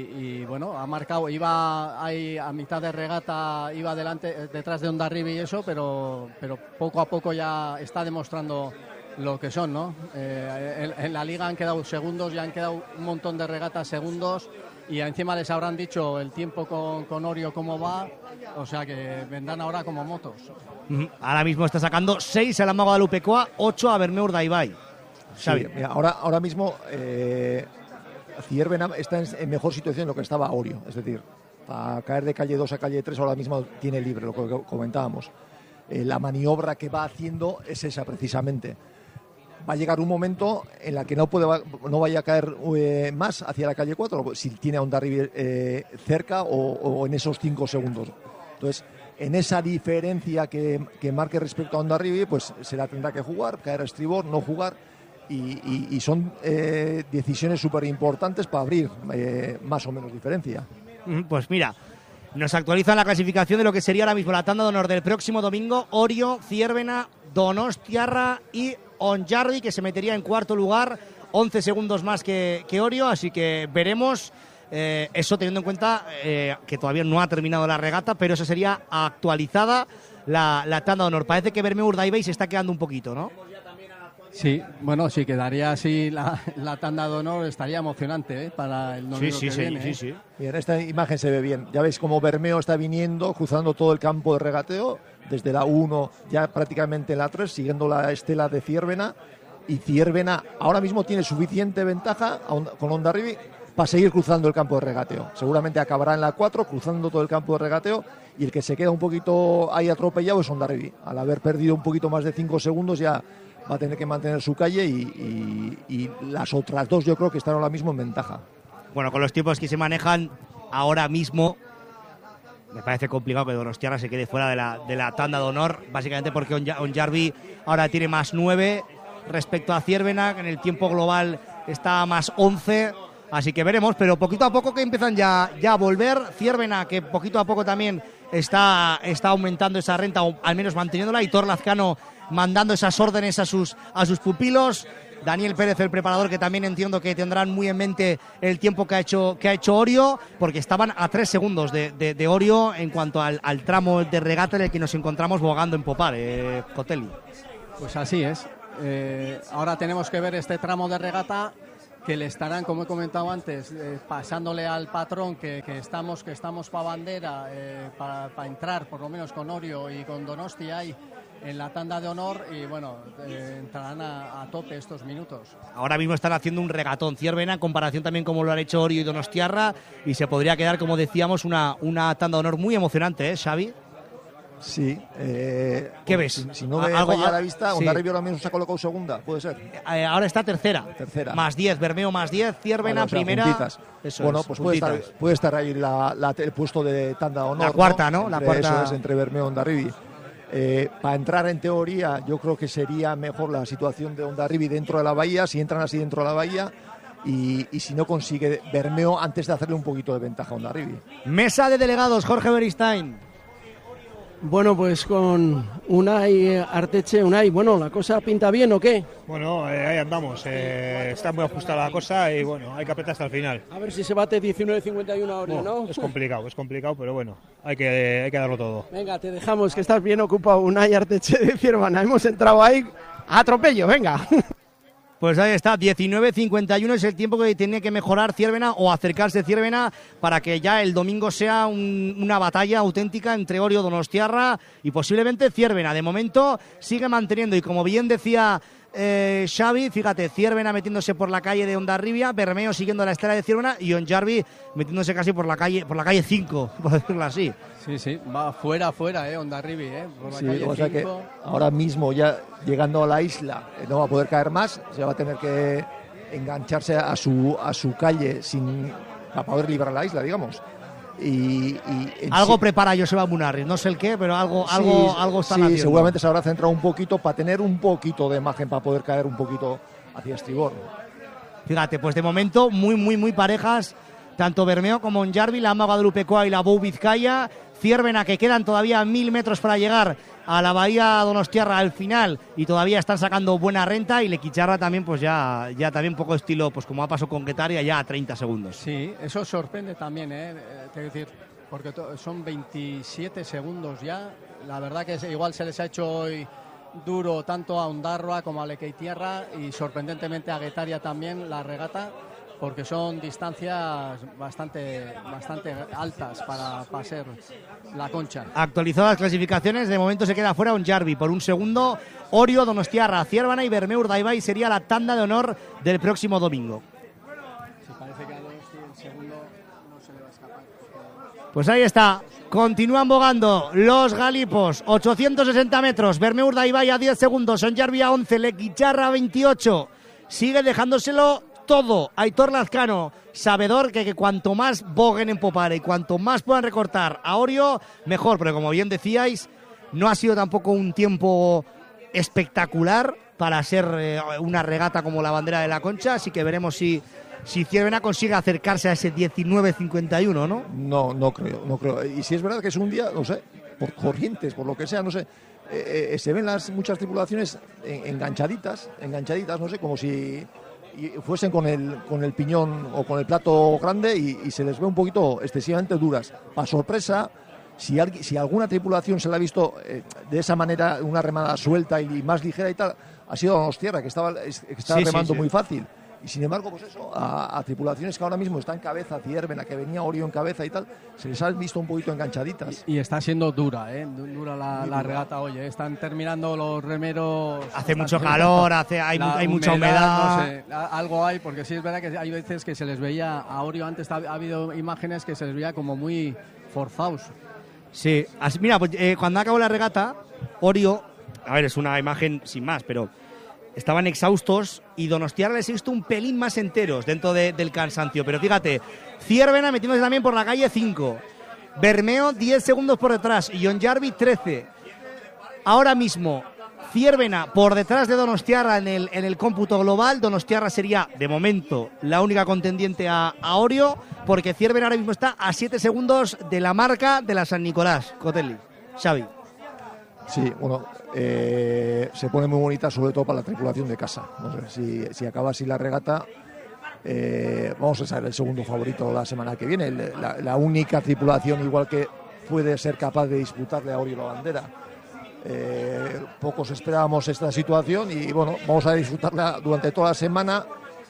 y bueno, ha marcado, iba ahí a mitad de regata, iba delante, detrás de Ondarribi y eso, pero, pero poco a poco ya está demostrando lo que son, ¿no? Eh, en, en la liga han quedado segundos, ya han quedado un montón de regatas segundos y encima les habrán dicho el tiempo con, con Orio cómo va, o sea que vendrán ahora como motos. Ahora mismo está sacando seis a la Mago Guadalupecoa, ocho a Bermeo Urdaibai. Sí, mira, ahora, ahora mismo... Eh... Ciervena está en mejor situación de lo que estaba Orio, es decir, para caer de calle dos a calle tres ahora mismo tiene libre, lo que comentábamos. Eh, la maniobra que va haciendo es esa precisamente. Va a llegar un momento en la que no puede no vaya a caer eh, más hacia la calle cuatro, si tiene a Ondarribi eh, cerca o, o en esos cinco segundos. Entonces, en esa diferencia que, que marque respecto a Ondarribi, pues se la tendrá que jugar, caer a estribor, no jugar. Y, y, y son eh, decisiones súper importantes para abrir eh, más o menos diferencia. Pues mira, nos actualizan la clasificación de lo que sería ahora mismo la tanda de honor del próximo domingo. Orio, Ciervena, Donostiarra y Onjarvi, que se metería en cuarto lugar, once segundos más que, que Orio, así que veremos eh, eso teniendo en cuenta eh, que todavía no ha terminado la regata, pero eso sería actualizada la, la tanda de honor. Parece que Bermeo Urdaibai se está quedando un poquito, ¿no? Sí, bueno, si quedaría así la, la tanda de honor, estaría emocionante, ¿eh? Para el domingo sí, sí, que sí, viene. sí, ¿eh? sí. Y en esta imagen se ve bien. Ya veis cómo Bermeo está viniendo, cruzando todo el campo de regateo, desde la uno ya prácticamente en la tres, siguiendo la estela de Ciervena. Y Ciervena ahora mismo tiene suficiente ventaja con Hondarribi para seguir cruzando el campo de regateo. Seguramente acabará en la cuatro, cruzando todo el campo de regateo, y el que se queda un poquito ahí atropellado es Hondarribi. Al haber perdido un poquito más de cinco segundos ya va a tener que mantener su calle y, y, y las otras dos yo creo que están ahora mismo en ventaja. Bueno, con los tiempos que se manejan ahora mismo, me parece complicado que Donostiarra se quede fuera de la, de la tanda de honor, básicamente porque Hondarribi ahora tiene más nueve respecto a Ciervena, que en el tiempo global está a más once, así que veremos, pero poquito a poco que empiezan ya, ya a volver. Ciervena, que poquito a poco también está, está aumentando esa renta, o al menos manteniéndola, y Thor Lazcano mandando esas órdenes a sus, a sus pupilos. Daniel Pérez, el preparador, que también entiendo que tendrán muy en mente el tiempo que ha hecho, que ha hecho Orio, porque estaban a tres segundos de, de, de Orio en cuanto al, al tramo de regata en el que nos encontramos bogando en Popar, eh, Cotelli. Pues así es. Eh, ahora tenemos que ver este tramo de regata que le estarán, como he comentado antes, eh, pasándole al patrón que, que estamos que estamos para bandera, eh, para pa entrar por lo menos con Orio y con Donosti ahí en la tanda de honor, y bueno, eh, entrarán a, a tope estos minutos. Ahora mismo están haciendo un regatón Ciervena en comparación también como lo han hecho Orio y Donostiarra, y se podría quedar, como decíamos, una, una tanda de honor muy emocionante, ¿eh, Xavi? Sí. Eh, ¿Qué ves? Si, si no me algo falla la vista, sí. Hondarribi ahora mismo se ha colocado segunda, puede ser. Eh, ahora está tercera. Tercera. Más diez, Bermeo más diez, Ciervena vale, o sea, primera. Puntitas. Eso bueno, es, pues puede estar, puede estar ahí la, la, el puesto de tanda de honor. La cuarta, ¿no? ¿no? La entre, cuarta. Eso es, entre Bermeo y Hondarribi. Eh, para entrar en teoría, yo creo que sería mejor la situación de Hondarribi dentro de la bahía, si entran así dentro de la bahía. Y, y si no consigue Bermeo antes de hacerle un poquito de ventaja a Hondarribi. Mesa de delegados, Jorge Beristain. Bueno, pues con Unai Arteche, Unai, bueno, ¿la cosa pinta bien o qué? Bueno, eh, ahí andamos, eh, está muy ajustada la cosa y bueno, hay que apretar hasta el final. A ver si se bate diecinueve cincuenta y uno ahora, bueno, ¿no? Es complicado, es complicado, pero bueno, hay que, hay que darlo todo. Venga, te dejamos, que estás bien ocupado, Unai Arteche de Ciervena, hemos entrado ahí a atropello, venga. Pues ahí está, diecinueve cincuenta y uno es el tiempo que tiene que mejorar Ciervena o acercarse Ciervena para que ya el domingo sea un, una batalla auténtica entre Orio, Donostiarra y posiblemente Ciervena. De momento sigue manteniendo, y como bien decía eh, Xavi, fíjate, Ciervena metiéndose por la calle de Hondarribia, Bermeo siguiendo la estela de Ciervena y Hondarribia metiéndose casi por la calle por la calle cinco, por decirlo así. Sí, sí, va fuera, fuera, eh, Hondarribia, eh, por la Sí, calle o sea que cinco. ahora mismo ya llegando a la isla eh, no va a poder caer más, se va a tener que engancharse a su a su calle sin para poder librar la isla, digamos. Y, y algo sí, prepara Joseba Munarriz, no sé el qué, pero algo sí, algo algo están sí, haciendo. seguramente se habrá centrado un poquito para tener un poquito de margen para poder caer un poquito hacia estribor. Fíjate, pues de momento muy muy muy parejas tanto Bermeo como Hondarribia, la Ama Guadalupecoa y la Bou Vizcaya. Ciervena, que quedan todavía mil metros para llegar a la bahía Donostiarra al final y todavía están sacando buena renta, y Lequicharra también, pues ya, ya también poco estilo, pues como ha pasado con Guetaria, ya a treinta segundos. Sí, eso sorprende también, ¿eh? Quiero decir, porque son veintisiete segundos ya. La verdad que igual se les ha hecho hoy duro tanto a Ondarroa como a Lequeitierra, y sorprendentemente a Guetaria también la regata, porque son distancias bastante bastante altas para, para ser la Concha. Actualizadas las clasificaciones, de momento se queda fuera Hondarribia por un segundo. Orio, Donostiarra, Ciervena y Bermeo Urdaibai sería la tanda de honor del próximo domingo. Sí, parece que a Donosti el segundo no se le va a escapar. Pues ahí está, continúan bogando los galipos, ochocientos sesenta metros, Bermeo Urdaibai a diez segundos, Hondarribia a once, Lequicharra a veintiocho, sigue dejándoselo todo Aitor Lazcano, sabedor que, que cuanto más boguen en Popare y cuanto más puedan recortar a Orio, mejor, pero como bien decíais, no ha sido tampoco un tiempo espectacular para ser eh, una regata como la bandera de la Concha, así que veremos si, si Ciervena consigue acercarse a ese diecinueve cincuenta y uno, ¿no? No, no creo, no creo. Y si es verdad que es un día, no sé, por corrientes, por lo que sea, no sé, eh, eh, se ven las muchas tripulaciones enganchaditas, enganchaditas, no sé, como si y fuesen con el con el piñón o con el plato grande, y, y se les ve un poquito excesivamente duras. Para sorpresa, Si, alguien, si alguna tripulación se la ha visto eh, de esa manera, una remada suelta y más ligera y tal, ha sido Donostierra, que estaba, que estaba sí, remando sí, sí. muy fácil. Y sin embargo, pues eso, a, a tripulaciones que ahora mismo están en cabeza, Ciervena, que venía Orio en cabeza y tal, se les ha visto un poquito enganchaditas. Y, y está siendo dura, ¿eh? Dura la, la regata hoy, ¿eh? Están terminando los remeros. Hace mucho calor, hace, hay, hay mucha humedad. No sé, algo hay, porque sí es verdad que hay veces que se les veía a Orio, antes ha, ha habido imágenes que se les veía como muy forzados. Sí, así, mira, pues, eh, cuando acabó la regata, Orio, a ver, es una imagen sin más, pero estaban exhaustos y Donostiarra les he visto un pelín más enteros dentro de, del cansancio. Pero fíjate, Ciervena metiéndose también por la calle cinco, Bermeo diez segundos por detrás y Onjarvi trece. Ahora mismo Ciervena por detrás de Donostiarra en el, en el cómputo global. Donostiarra sería de momento la única contendiente a, a Orio, porque Ciervena ahora mismo está a siete segundos de la marca de la San Nicolás. Cotelli, Xavi. Sí, bueno, eh, se pone muy bonita sobre todo para la tripulación de casa. No sé, si, si acaba así la regata, eh, vamos a ser el segundo favorito la semana que viene. La, la única tripulación igual que puede ser capaz de disputarle a Orio la bandera. Eh, pocos esperábamos esta situación y bueno, vamos a disfrutarla durante toda la semana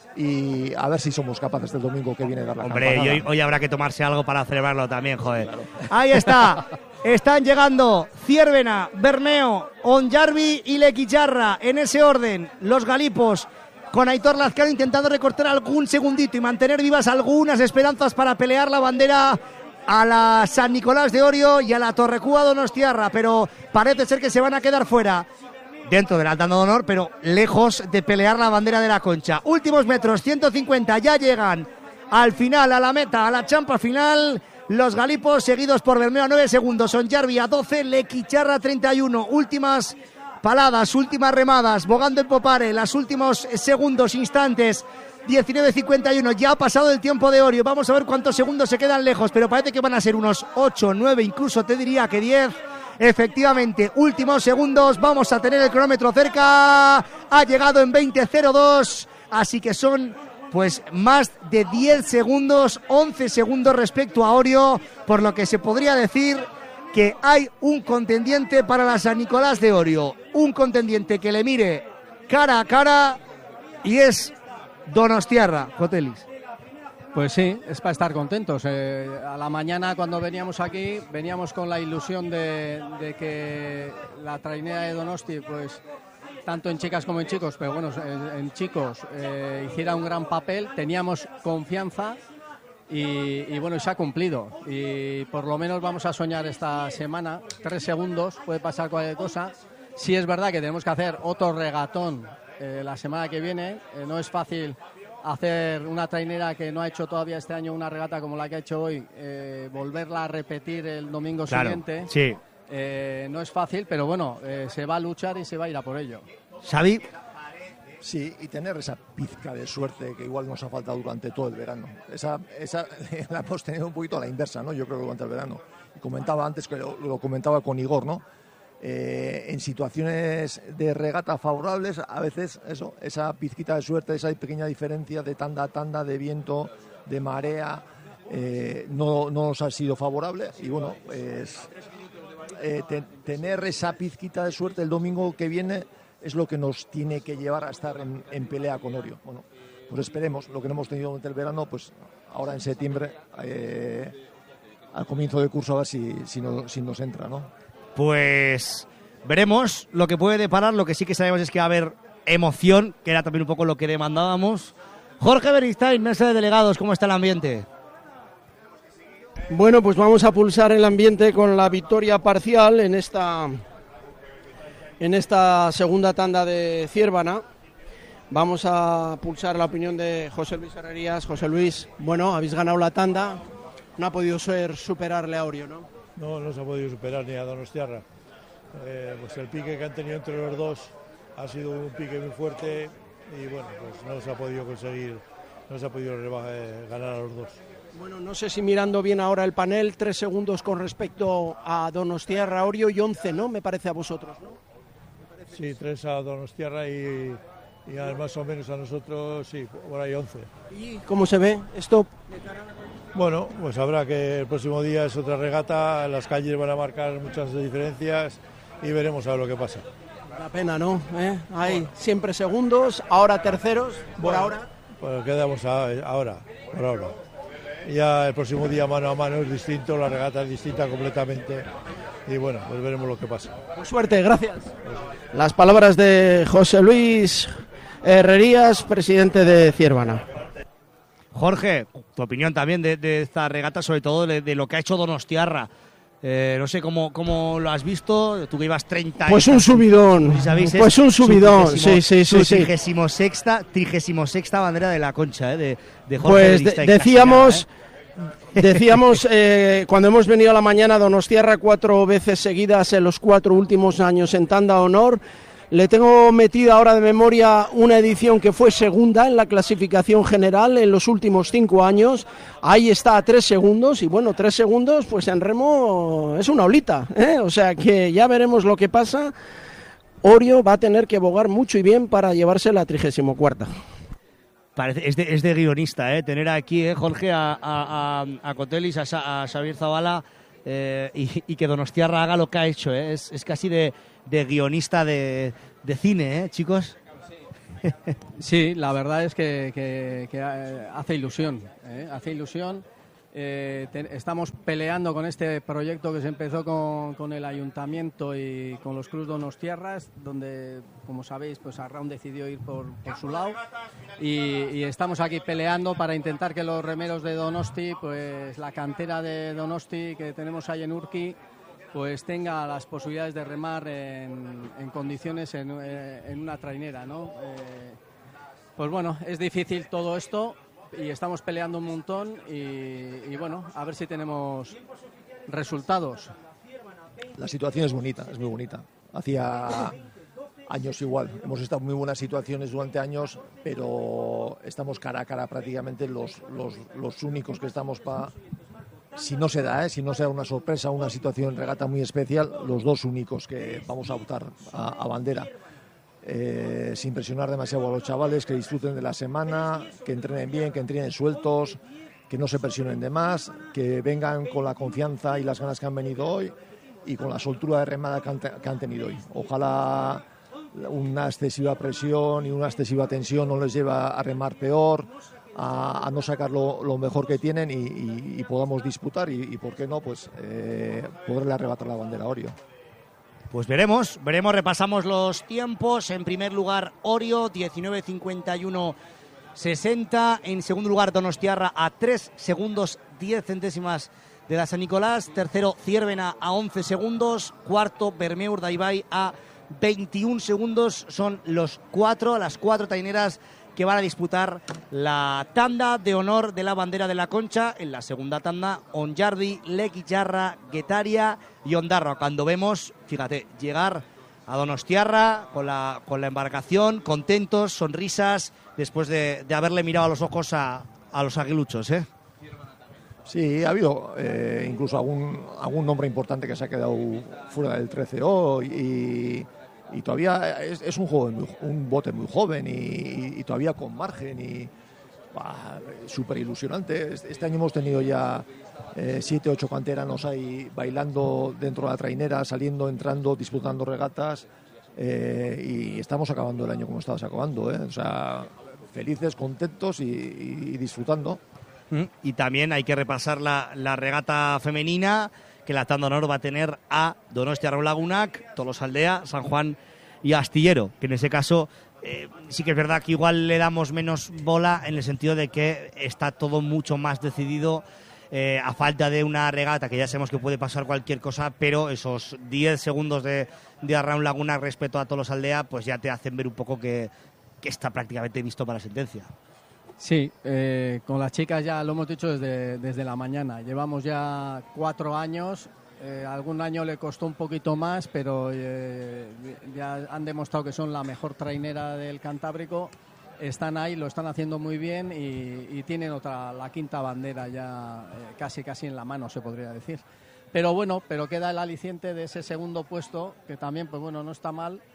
y a ver si somos capaces del domingo que viene de dar la Hombre, campanada. y hoy, hoy habrá que tomarse algo para celebrarlo también, joder. Claro. Ahí está. Están llegando Ciervena, Bermeo, Onjarvi y Lequicharra. En ese orden, los galipos con Aitor Lazcano intentando recortar algún segundito y mantener vivas algunas esperanzas para pelear la bandera a la San Nicolás de Orio y a la Torrecúa Donostiarra, pero parece ser que se van a quedar fuera dentro del Altano de Honor, pero lejos de pelear la bandera de la Concha. Últimos metros, ciento cincuenta, ya llegan al final, a la meta, a la champa final. Los galipos seguidos por Bermeo a nueve segundos, Onjarvi a doce, Lequicharra a treinta y uno. Últimas paladas, últimas remadas, bogando en Popare, los últimos segundos, instantes. diecinueve cincuenta y uno, ya ha pasado el tiempo de Orio. Vamos a ver cuántos segundos se quedan lejos, pero parece que van a ser unos ocho, nueve, incluso te diría que diez. Efectivamente, últimos segundos, vamos a tener el cronómetro cerca. Ha llegado en veinte cero dos, así que son pues más de diez segundos, once segundos respecto a Orio, por lo que se podría decir que hay un contendiente para la San Nicolás de Orio, un contendiente que le mire cara a cara y es Donostiarra, Cotelis. Pues sí, es para estar contentos. Eh, a la mañana cuando veníamos aquí, veníamos con la ilusión de, de que la trainera de Donosti, pues tanto en chicas como en chicos, pero bueno, en, en chicos eh, hiciera un gran papel, teníamos confianza y, y bueno, se ha cumplido. Y por lo menos vamos a soñar esta semana, tres segundos, puede pasar cualquier cosa. Sí es verdad que tenemos que hacer otro regatón eh, la semana que viene, eh, no es fácil hacer una trainera que no ha hecho todavía este año una regata como la que ha hecho hoy, eh, volverla a repetir el domingo claro, siguiente. Sí. Eh, no es fácil, pero bueno, eh, se va a luchar y se va a ir a por ello. Xavi. Sí, y tener esa pizca de suerte que igual nos ha faltado durante todo el verano. Esa, esa la hemos tenido un poquito a la inversa, ¿no? Yo creo que durante el verano. Y comentaba antes, que lo, lo comentaba con Igor, ¿no? Eh, en situaciones de regata favorables, a veces eso, esa pizquita de suerte, esa pequeña diferencia de tanda a tanda, de viento, de marea, eh, no, no nos ha sido favorable. Y bueno, pues, eh, te, tener esa pizquita de suerte el domingo que viene es lo que nos tiene que llevar a estar en, en pelea con Orio. Bueno, pues esperemos, lo que no hemos tenido durante el verano, pues ahora en septiembre, eh, al comienzo del curso, a ver si, si, no, si nos entra, ¿no? Pues veremos lo que puede deparar. Lo que sí que sabemos es que va a haber emoción, que era también un poco lo que demandábamos. Jorge Beristain, mesa de delegados, ¿cómo está el ambiente? Bueno, pues vamos a pulsar el ambiente con la victoria parcial en esta, en esta segunda tanda de Ciervana. Vamos a pulsar la opinión de José Luis Herrerías. José Luis, bueno, habéis ganado la tanda, no ha podido ser superarle a Orio, ¿no? No, no se ha podido superar ni a Donostiarra. Eh, pues el pique que han tenido entre los dos ha sido un pique muy fuerte y bueno, pues no se ha podido conseguir, no se ha podido eh, ganar a los dos. Bueno, no sé si mirando bien ahora el panel, tres segundos con respecto a Donostiarra, Orio y once, ¿no? Me parece a vosotros, ¿no? Sí, tres a Donostiarra y, y a, más o menos a nosotros, sí, por ahí once. ¿Y cómo se ve esto? Bueno, pues habrá que el próximo día es otra regata, las calles van a marcar muchas diferencias y veremos a ver lo que pasa. La pena, ¿no? ¿Eh? Hay bueno. siempre segundos, ahora terceros, por bueno, ahora. Pues quedamos a, ahora, por ahora. Ya el próximo día mano a mano es distinto, la regata es distinta completamente y bueno, pues veremos lo que pasa. Pues suerte, gracias. Pues... Las palabras de José Luis Herrerías, presidente de Ciervana. Jorge, tu opinión también de, de esta regata, sobre todo de, de lo que ha hecho Donostiarra. Eh, no sé cómo, cómo lo has visto, tú que ibas treinta años. Pues un subidón, ¿sabéis? Pues un subidón, sí, sí, sí. sí. Trigésimo sexta, trigésimo sexta bandera de la Concha, ¿eh? de, de Jorge Pues de, decíamos, ¿eh? decíamos eh, cuando hemos venido a la mañana, Donostiarra cuatro veces seguidas en los cuatro últimos años en tanda honor. Le tengo metida ahora de memoria una edición que fue segunda en la clasificación general en los últimos cinco años. Ahí está a tres segundos y bueno, tres segundos pues en remo es una olita, ¿eh? O sea que ya veremos lo que pasa. Orio va a tener que bogar mucho y bien para llevarse la trigésimo cuarta. Parece, es, de, es de guionista, ¿eh? Tener aquí, ¿eh, Jorge, a, a, a Cotelis, a, a Xavier Zabala eh, y, y que Donostiarra haga lo que ha hecho, ¿eh? Es, es casi de... de guionista de, de cine, ¿eh, chicos? Sí, la verdad es que, que, que hace ilusión, ¿eh? Hace ilusión. Eh, te, estamos peleando con este proyecto que se empezó con, con el ayuntamiento y con los Clubs Donostiarras, donde, como sabéis, pues Arraun decidió ir por, por su lado y, y estamos aquí peleando para intentar que los remeros de Donosti, pues la cantera de Donosti que tenemos ahí en Urki, pues tenga las posibilidades de remar en, en condiciones en, en una trainera, ¿no? Eh, pues bueno, es difícil todo esto y estamos peleando un montón y, y bueno, a ver si tenemos resultados. La situación es bonita, es muy bonita. Hacía años igual, hemos estado en muy buenas situaciones durante años, pero estamos cara a cara prácticamente los, los, los únicos que estamos para... Si no se da, ¿eh? si no se da una sorpresa, una situación en regata muy especial, los dos únicos que vamos a optar a, a bandera. Eh, sin presionar demasiado a los chavales, que disfruten de la semana, que entrenen bien, que entrenen sueltos, que no se presionen de más, que vengan con la confianza y las ganas que han venido hoy y con la soltura de remada que han, te, que han tenido hoy. Ojalá una excesiva presión y una excesiva tensión no les lleve a remar peor, A, a no sacar lo, lo mejor que tienen y, y, y podamos disputar y, y por qué no, pues eh, poderle arrebatar la bandera a Orio. Pues veremos, veremos, repasamos los tiempos. En primer lugar Orio, diecinueve cincuenta y uno sesenta. En segundo lugar Donostiarra a tres segundos diez centésimas de la San Nicolás. Tercero Ciervena a once segundos. Cuarto Bermeo Urdaibai a veintiún segundos. Son los cuatro, las cuatro taineras que van a disputar la tanda de honor de la bandera de la Concha. En la segunda tanda, Onjardi, Leguillarra, Guetaria y Ondarroa. Cuando vemos, fíjate, llegar a Donostiarra con la, con la embarcación, contentos, sonrisas, después de, de haberle mirado a los ojos a, a los aguiluchos, ¿eh? Sí, ha habido eh, incluso algún, algún nombre importante que se ha quedado fuera del trece O y... Y todavía es, es un, joven, muy, un bote muy joven y, y todavía con margen y súper ilusionante. Este año hemos tenido ya eh, siete, ocho canteranos ahí bailando dentro de la trainera, saliendo, entrando, disputando regatas eh, y estamos acabando el año como estabas acabando, ¿eh? O sea, felices, contentos y, y, y disfrutando. Y también hay que repasar la, la regata femenina, que la tanda honor va a tener a Donostia Lagunac, Tolosaldea, San Juan y Astillero, que en ese caso eh, sí que es verdad que igual le damos menos bola en el sentido de que está todo mucho más decidido eh, a falta de una regata, que ya sabemos que puede pasar cualquier cosa, pero esos diez segundos de, de Arraun Lagunac respecto a Tolosaldea, pues ya te hacen ver un poco que, que está prácticamente visto para sentencia. Sí, eh, con las chicas ya lo hemos dicho desde, desde la mañana. Llevamos ya cuatro años, eh, algún año le costó un poquito más, pero eh, ya han demostrado que son la mejor trainera del Cantábrico. Están ahí, lo están haciendo muy bien y, y tienen otra, la quinta bandera ya eh, casi casi en la mano, se podría decir. Pero bueno, pero queda el aliciente de ese segundo puesto, que también, pues bueno, no está mal,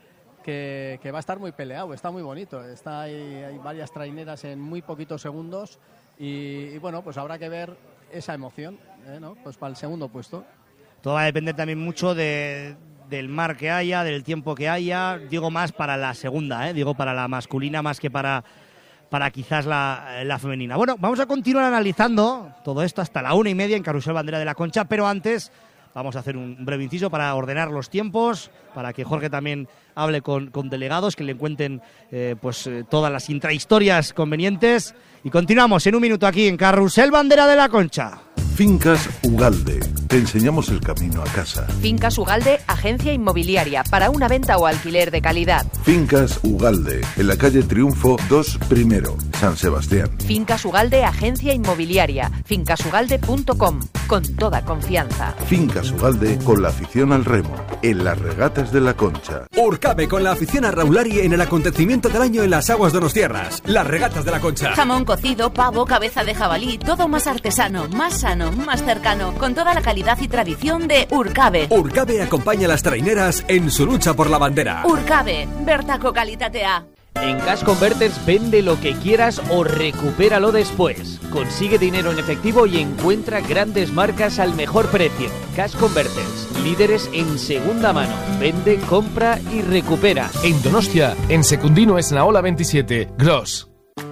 que, que va a estar muy peleado, está muy bonito. Está, hay, hay varias traineras en muy poquitos segundos y, y bueno, pues habrá que ver esa emoción, ¿eh? ¿no? Pues para el segundo puesto. Todo va a depender también mucho de, del mar que haya, del tiempo que haya. Digo más para la segunda, ¿eh? Digo para la masculina más que para, para quizás la, la femenina. Bueno, vamos a continuar analizando todo esto hasta la una y media en Carrusel Bandera de la Concha, pero antes vamos a hacer un breve inciso para ordenar los tiempos, para que Jorge también hable con, con delegados, que le cuenten eh, pues eh, todas las intrahistorias convenientes. Y continuamos en un minuto aquí en Carrusel Bandera de la Concha. Fincas Ugalde. Te enseñamos el camino a casa. Fincas Ugalde, agencia inmobiliaria para una venta o alquiler de calidad. Fincas Ugalde, en la calle Triunfo dos Primero, San Sebastián. Fincas Ugalde, agencia inmobiliaria. fincas ugalde punto com, con toda confianza. Fincas Ugalde, con la afición al remo, en las regatas de la Concha. Urcabe, con la afición a Raulari en el acontecimiento del año en las aguas donostiarras, las regatas de la Concha. Jamón cocido, pavo, cabeza de jabalí, todo más artesano, más sano, más cercano, con toda la calidad y tradición de Urcabe. Urcabe acompaña a las traineras en su lucha por la bandera. Urcabe, bertako kalitatea. En Cash Converters vende lo que quieras o recupéralo después. Consigue dinero en efectivo y encuentra grandes marcas al mejor precio. Cash Converters, líderes en segunda mano. Vende, compra y recupera. En Donostia, en Secundino Esnaola veintisiete, Gross.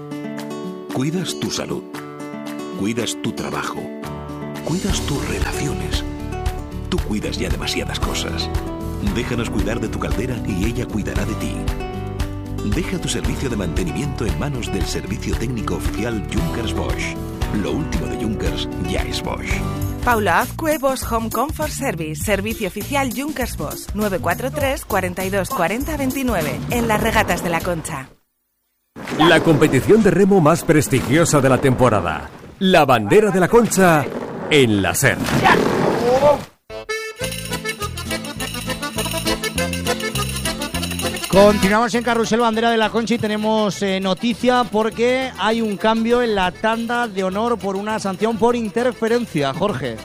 Cuidas tu salud. Cuidas tu trabajo. Cuidas tus relaciones. Tú cuidas ya demasiadas cosas. Déjanos cuidar de tu caldera y ella cuidará de ti. Deja tu servicio de mantenimiento en manos del servicio técnico oficial Junkers Bosch. Lo último de Junkers ya es Bosch. Paula Azcue, Bosch Home Comfort Service, servicio oficial Junkers Bosch, nueve cuatro tres, cuarenta y dos, cuarenta, veintinueve, en las regatas de la Concha. La competición de remo más prestigiosa de la temporada. La bandera de la Concha en la SER. Continuamos en Carrusel Bandera de la Concha y tenemos eh, noticia porque hay un cambio en la tanda de honor por una sanción por interferencia, Jorge.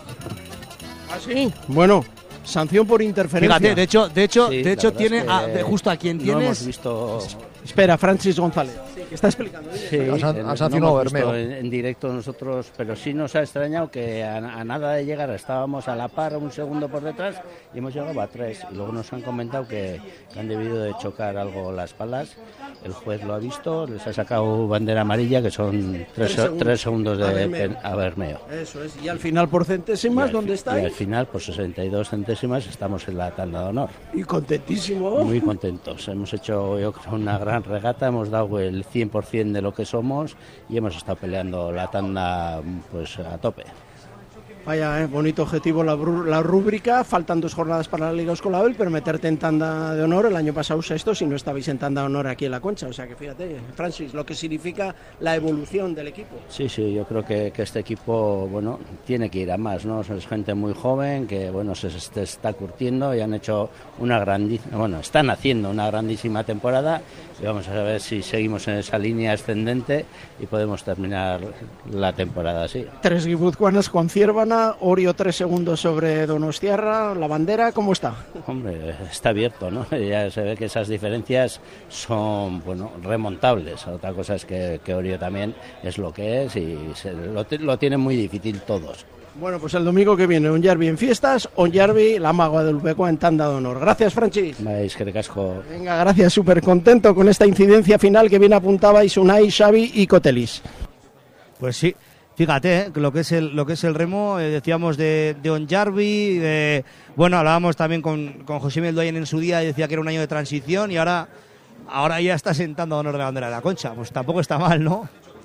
¿Ah, sí? Bueno, sanción por interferencia. Fíjate, de hecho, de hecho, Sí, de hecho la verdad tiene es que a, de justo a quien no tienes. hemos visto. Espera, Francis González, sí, que está explicando. Sí, Ha- en- ha sancionado no hemos visto Bermeo. en, en directo nosotros, pero sí nos ha extrañado que a, a nada de llegar estábamos a la par, un segundo por detrás, y hemos llegado a tres. Y luego nos han comentado que, que han debido de chocar algo las palas. El juez lo ha visto, les ha sacado bandera amarilla, que son tres, Tres segundos. tres segundos de A Bermeo. pen- a Bermeo. Eso es, y al final por centésimas, ¿dónde Y estáis? al final, por sesenta y dos centésimas, estamos en la tanda de honor. Y contentísimo. Muy contentos. Hemos hecho, yo creo, una gran regata. Hemos dado el cien por ciento de lo que somos y hemos estado peleando la tanda pues a tope. Vaya, eh, bonito objetivo la, bru- la rúbrica. Faltan dos jornadas para la Liga Oscolabel, pero meterte en tanda de honor. El año pasado sexto, si no estabais en tanda de honor aquí en la Concha. O sea que fíjate, Francis, lo que significa la evolución del equipo. Sí, sí, yo creo que, que este equipo, bueno, tiene que ir a más, ¿no? Es gente muy joven que, bueno, se, se está curtiendo y han hecho una grandísima, bueno, están haciendo una grandísima temporada y vamos a ver si seguimos en esa línea ascendente y podemos terminar la temporada así. Tres guipuzcoanas con Ciervana, Orio tres segundos sobre Donostiarra, la bandera, ¿cómo está? Hombre, está abierto, ¿no? Ya se ve que esas diferencias son, bueno, remontables. Otra cosa es que, que Orio también es lo que es y se, lo, lo tienen muy difícil todos. Bueno, pues el domingo que viene, Onjarbi en fiestas, Onjarbi, la Magua del Upeco en tanda de honor. Gracias, Francis. Veis que casco. Venga, gracias, súper contento con esta incidencia final que bien apuntabais Unai, Xavi y Cotelis. Pues sí, fíjate, ¿eh? lo que es el lo que es el remo, eh, decíamos de, de Onjarbi, eh, bueno, hablábamos también con, con José Miguel Doyen en su día y decía que era un año de transición y ahora, ahora ya está sentando honor de la bandera de la Concha, pues tampoco está mal, ¿no?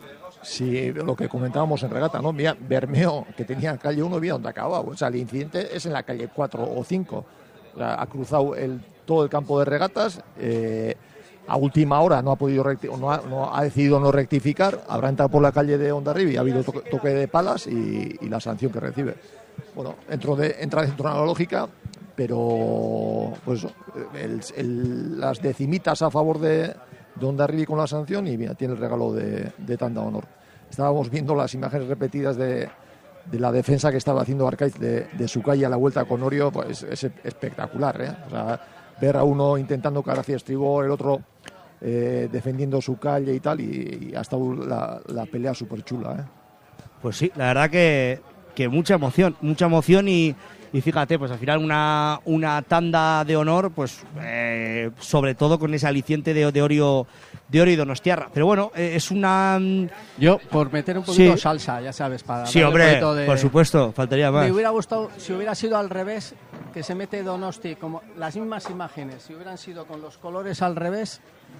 Sí, lo que comentábamos en regata, ¿no? Mira, Bermeo, que tenía calle uno, mira dónde acaba. O sea, el incidente es en la calle cuatro o cinco. O sea, ha cruzado el, todo el campo de regatas. Eh, a última hora no ha podido recti- no, ha, no ha decidido no rectificar. Habrá entrado por la calle de Hondarribia, ha habido toque, toque de palas y, y la sanción que recibe. Bueno, entró de, entra dentro de la lógica, pero pues eso, el, el, las decimitas a favor de, de Hondarribia con la sanción y mira, tiene el regalo de, de tanda de honor. Estábamos viendo las imágenes repetidas de, de la defensa que estaba haciendo Arcaiz de, de su calle a la vuelta con Orio, pues es espectacular, ¿eh? O sea, ver a uno intentando caer hacia estribor, el otro eh, defendiendo su calle y tal, y, y ha estado la, la pelea súper chula, ¿eh? Pues sí, la verdad que, que mucha emoción, mucha emoción y, y fíjate, pues al final una, una tanda de honor, pues eh, sobre todo con ese aliciente de, de Orio de Orio y Donostiarra. Pero bueno, eh, es una... Yo, por meter un poquito Sí. salsa, ya sabes, para Sí, darle hombre, un poquito de... por supuesto, faltaría más. Me hubiera gustado, si hubiera sido al revés, que se mete Donosti, como las mismas imágenes, si hubieran sido con los colores al revés,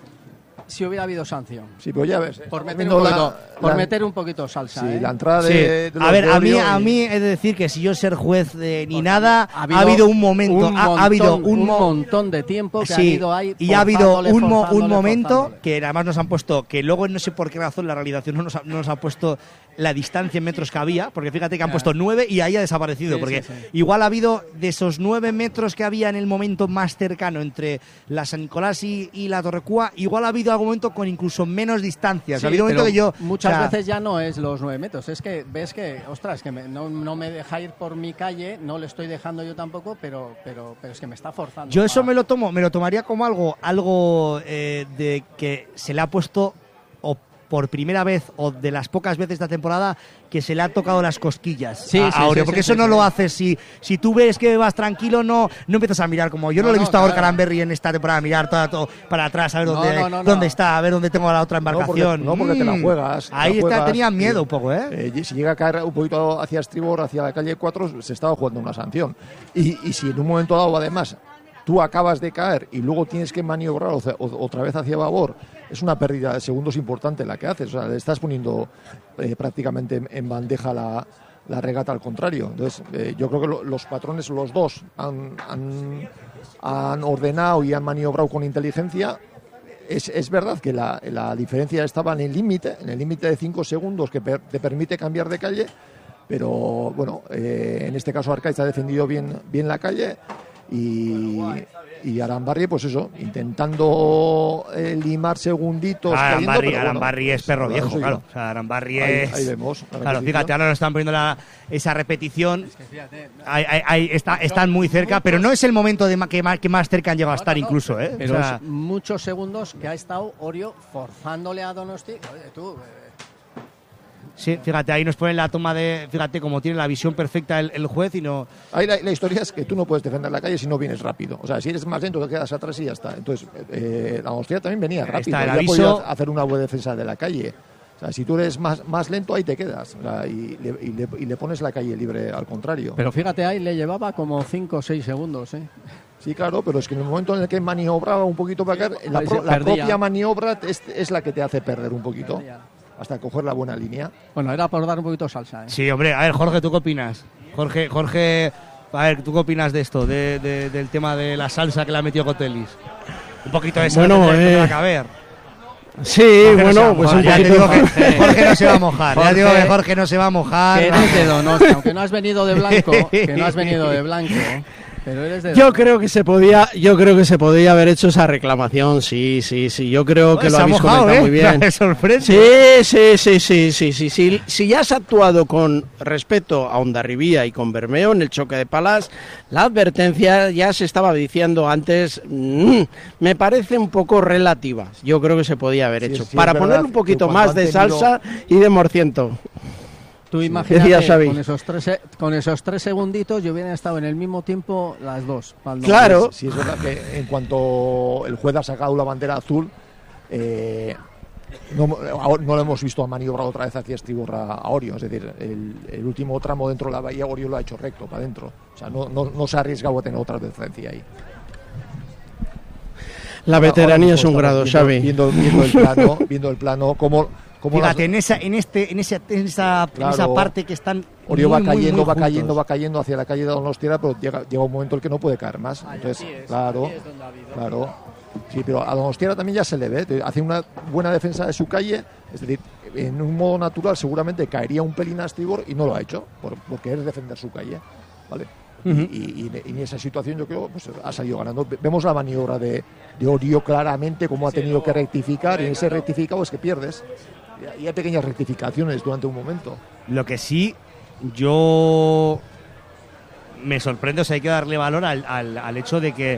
si hubiera habido sanción. Sí, pues ya ves. ¿eh? Por meter, Viendo un la- poquito, por la- meter un poquito salsa. Sí, ¿eh? la entrada de, Sí. de los A ver, a mí, Orio a y- mí he de decir que si yo ser juez de ni nada, ha habido, habido un momento, un ha, ha montón- habido un, un mo- montón de tiempo que sí, ha habido ahí y ha habido forzándole, un, mo- un forzándole, momento forzándole. que además nos han puesto, que luego no sé por qué razón la realización no nos ha, no nos ha puesto la distancia en metros que había, porque fíjate que han Ya. puesto nueve y ahí ha desaparecido, Sí, porque sí, sí. igual ha habido de esos nueve metros que había en el momento más cercano entre la San Nicolás y, y la Torrecúa, igual ha habido algún momento con incluso menos distancias. Sí, ha habido un momento pero que yo... muchas o sea, veces ya no es los nueve metros, es que ves que, ostras, que me- no, no me deja ir por mi calle, no le estoy dejando yo tampoco, pero, pero, pero es que me está forzando. Yo eso a- me lo tomo, me lo tomaría como algo, algo eh, de que se le ha puesto o por primera vez o de las pocas veces de esta temporada que se le ha tocado las cosquillas Sí, a, sí, a Orio, sí, porque sí, eso sí, no sí. lo haces si si tú ves que vas tranquilo, no no empiezas a mirar como yo no, No, lo he no, visto a Gorka claro. Lamberri en esta temporada, mirar todo, todo para atrás, a ver No, dónde, no, no, no. dónde está, a ver dónde tengo la otra No, porque, embarcación. no, porque te la Mm. juegas. te la Ahí está, juegas tenía y, miedo un poco, ¿eh? eh, si llega a caer un poquito hacia estribor, hacia la calle cuatro, se estaba jugando una sanción. Y, y si en un momento dado, además, tú acabas de caer y luego tienes que maniobrar o- o- otra vez hacia babor, es una pérdida de segundos importante la que haces. O sea, le estás poniendo eh, prácticamente en, en bandeja la, la regata al contrario. Entonces, eh, yo creo que lo- los patrones, los dos, han, han, han ordenado y han maniobrado con inteligencia. Es, es verdad que la, la diferencia estaba en el límite, en el límite de cinco segundos que per- te permite cambiar de calle, pero bueno, eh, en este caso Arcaiz ha defendido bien, bien la calle y, y Arambarri, pues eso, intentando eh, limar segunditos. cayendo, Arambarri, pero bueno, Arambarri es perro pues, viejo, eso claro. yo. O sea, Arambarri Ahí- es... ahí vemos la Claro, repetición. fíjate, ahora nos están poniendo la, esa repetición. Ahí, ahí- ahí está, están muy cerca, pero no es el momento de ma- que, más, que más cerca han llegado a estar incluso, ¿eh? Pero O sea, es muchos segundos que ha estado Orio forzándole a Donosti. Oye, tú, eh, sí, fíjate, ahí nos ponen la toma de... Fíjate cómo tiene la visión perfecta el, el juez y no... Ahí la, la historia es que tú no puedes defender la calle si no vienes rápido. O sea, si eres más lento te quedas atrás y ya está. Entonces, eh, la Donostia también venía Ahí rápido. está el ya aviso. podía hacer una buena defensa de la calle. O sea, si tú eres más, más lento, ahí te quedas. O sea, y, le, y, le, y le pones la calle libre al contrario. pero fíjate, ahí le llevaba como cinco o seis segundos. ¿eh? Sí, claro, pero es que en el momento en el que maniobraba un poquito para acá, la, ahí pro- se la perdía. propia maniobra es, es la que te hace perder un poquito. Hasta coger la buena línea. Bueno, era por dar un poquito salsa. ¿eh? Sí, hombre, a ver, Jorge, ¿tú qué opinas? Jorge, Jorge, a ver, ¿tú qué opinas de esto? De, de- del tema de la salsa que le ha metido Cotelis. Un poquito de salsa Bueno, tendría eh, que caber. Sí, Jorge no se va bueno, a pues mojar, un ya te poquito. digo que Jorge no se va a mojar. Ya digo Jorge, que Jorge no se va a mojar. Que eres de Donosti, aunque no has venido de blanco, que no has venido de blanco, pero eres de Yo creo que se podía, yo creo que se podía haber hecho esa reclamación, sí, sí, sí. Yo creo que Pues lo se ha habéis mojado, comentado ¿eh? muy bien. Me sorprende. Sí, sí, sí, sí, sí, sí, sí. Si ya has actuado con respeto a Hondarribía y con Bermeo en el choque de palas, la advertencia ya se estaba diciendo antes, mm, me parece un poco relativa. Yo creo que se podía haber Sí, hecho sí, para es poner verdad un poquito que cuando más han de tenido- salsa y de morciento. Tú Decía imagínate, Xavi. con esos, tres, se- con esos tres segunditos yo hubiera estado en el mismo tiempo las dos. pa'l doble. Claro. Sí, es verdad que en cuanto el juez ha sacado la bandera azul, eh, no, ahora no lo hemos visto a maniobrar otra vez hacia estribor a, a Orio. Es decir, el, el último tramo dentro de la bahía, Orio lo ha hecho recto para adentro. O sea, no, no, no se ha arriesgado a tener otra advertencia ahí. La Ahora- veteranía ahora es un mismo grado, estamos Xavi. viendo, viendo, viendo el plano, viendo el plano, cómo, cómo las- Fíjate, en esa, en este, en esa, en esa, en Claro. esa parte que están Orio muy, va muy, cayendo, muy va cayendo, juntos. va cayendo hacia la calle de Donostiarra, pero llega, llega un momento en el que no puede caer más. Entonces, claro, claro. Sí, pero a Donostiarra también ya se le ve, te- hace una buena defensa de su calle, es decir, en un modo natural seguramente caería un pelín a estribor y no lo ha hecho, por, por querer defender su calle, ¿vale? Y- Ujú. y, y- y en esa situación yo creo pues ha salido ganando. Ve- Vemos la maniobra de, de Orio claramente, cómo ha tenido que rectificar, y en ese rectificado es que pierdes. Y- Y hay pequeñas rectificaciones durante un momento. Lo que sí, yo me sorprende, o sea, hay que darle valor al, al, al hecho de que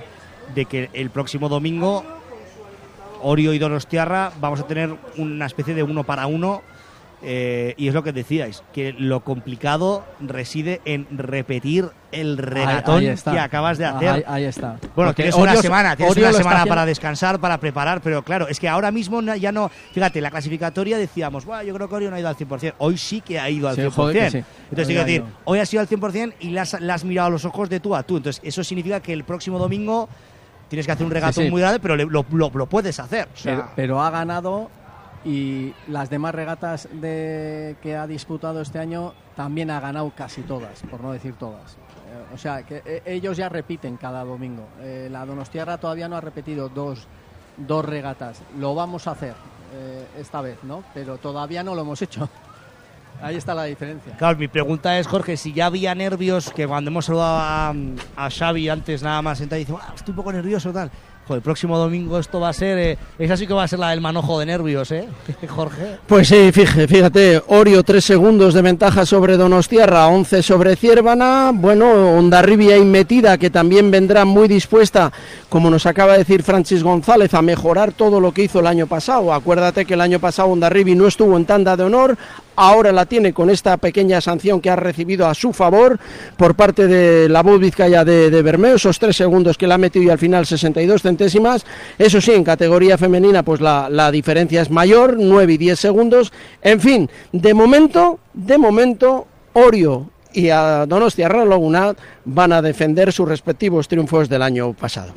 de que el próximo domingo Orio y Donostiarra vamos a tener una especie de uno para uno. Eh, y es lo que decíais, que lo complicado reside en repetir el regatón ahí, ahí que acabas de hacer. Ahí, ahí está. Bueno, Porque tienes Orio, una semana, tienes Orio una lo semana está para haciendo... descansar, para preparar, pero claro, es que ahora mismo ya no... Fíjate, la clasificatoria decíamos, bueno, yo creo que Orio no ha ido al cien por cien. Hoy sí que ha ido al sí, cien por cien. joder, sí. Entonces, hoy quiero decir, ido. hoy ha sido al cien por cien y le has, le has mirado a los ojos de tú a tú. Entonces, eso significa que el próximo domingo tienes que hacer un regatón sí, sí. muy grande, pero le, lo, lo, lo puedes hacer. O sea, pero, pero ha ganado... Y las demás regatas de, que ha disputado este año también ha ganado casi todas, por no decir todas. Eh, o sea, que eh, ellos ya repiten cada domingo. Eh, la Donostiarra todavía no ha repetido dos, dos regatas. Lo vamos a hacer eh, esta vez, ¿no? Pero todavía no lo hemos hecho. Ahí está la diferencia. Claro, mi pregunta es, Jorge, si ya había nervios, que cuando hemos saludado a, a Xavi antes nada más sentado y dice, ah, estoy un poco nervioso tal. Joder, el próximo domingo esto va a ser, eh, esa sí que va a ser la del manojo de nervios, ¿eh? Jorge. Pues sí, fíjate, fíjate, Orio tres segundos de ventaja sobre Donostiarra, once sobre Ciérvana. Bueno, Hondarribia ahí metida, que también vendrá muy dispuesta, como nos acaba de decir Francis González, a mejorar todo lo que hizo el año pasado. Acuérdate que el año pasado Hondarribia no estuvo en tanda de honor, ahora la tiene con esta pequeña sanción que ha recibido a su favor por parte de la Voz Vizcaya de, de Bermeo, esos tres segundos que le ha metido y al final sesenta y dos centésimas. Eso sí, en categoría femenina pues la, la diferencia es mayor, nueve y diez segundos. En fin, de momento, de momento, Orio y a Donostiarra Lagunat van a defender sus respectivos triunfos del año pasado.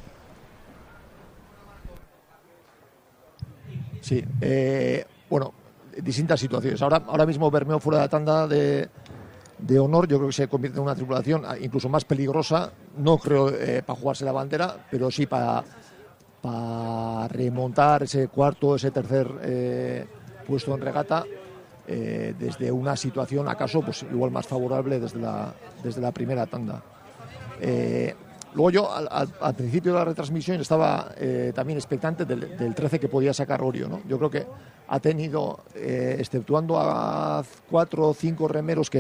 Sí, eh, bueno, distintas situaciones. Ahora, ahora mismo Bermeo fuera de la tanda de, de honor, yo creo que se convierte en una tripulación incluso más peligrosa, no creo eh, para jugarse la bandera, pero sí para, para remontar ese cuarto, ese tercer eh, puesto en regata, eh, desde una situación acaso pues igual más favorable desde la, desde la primera tanda. Eh, Luego yo al, al, al principio de la retransmisión estaba eh, también expectante del, del trece que podía sacar Orio, ¿no? Yo creo que ha tenido, eh, exceptuando a cuatro o cinco remeros que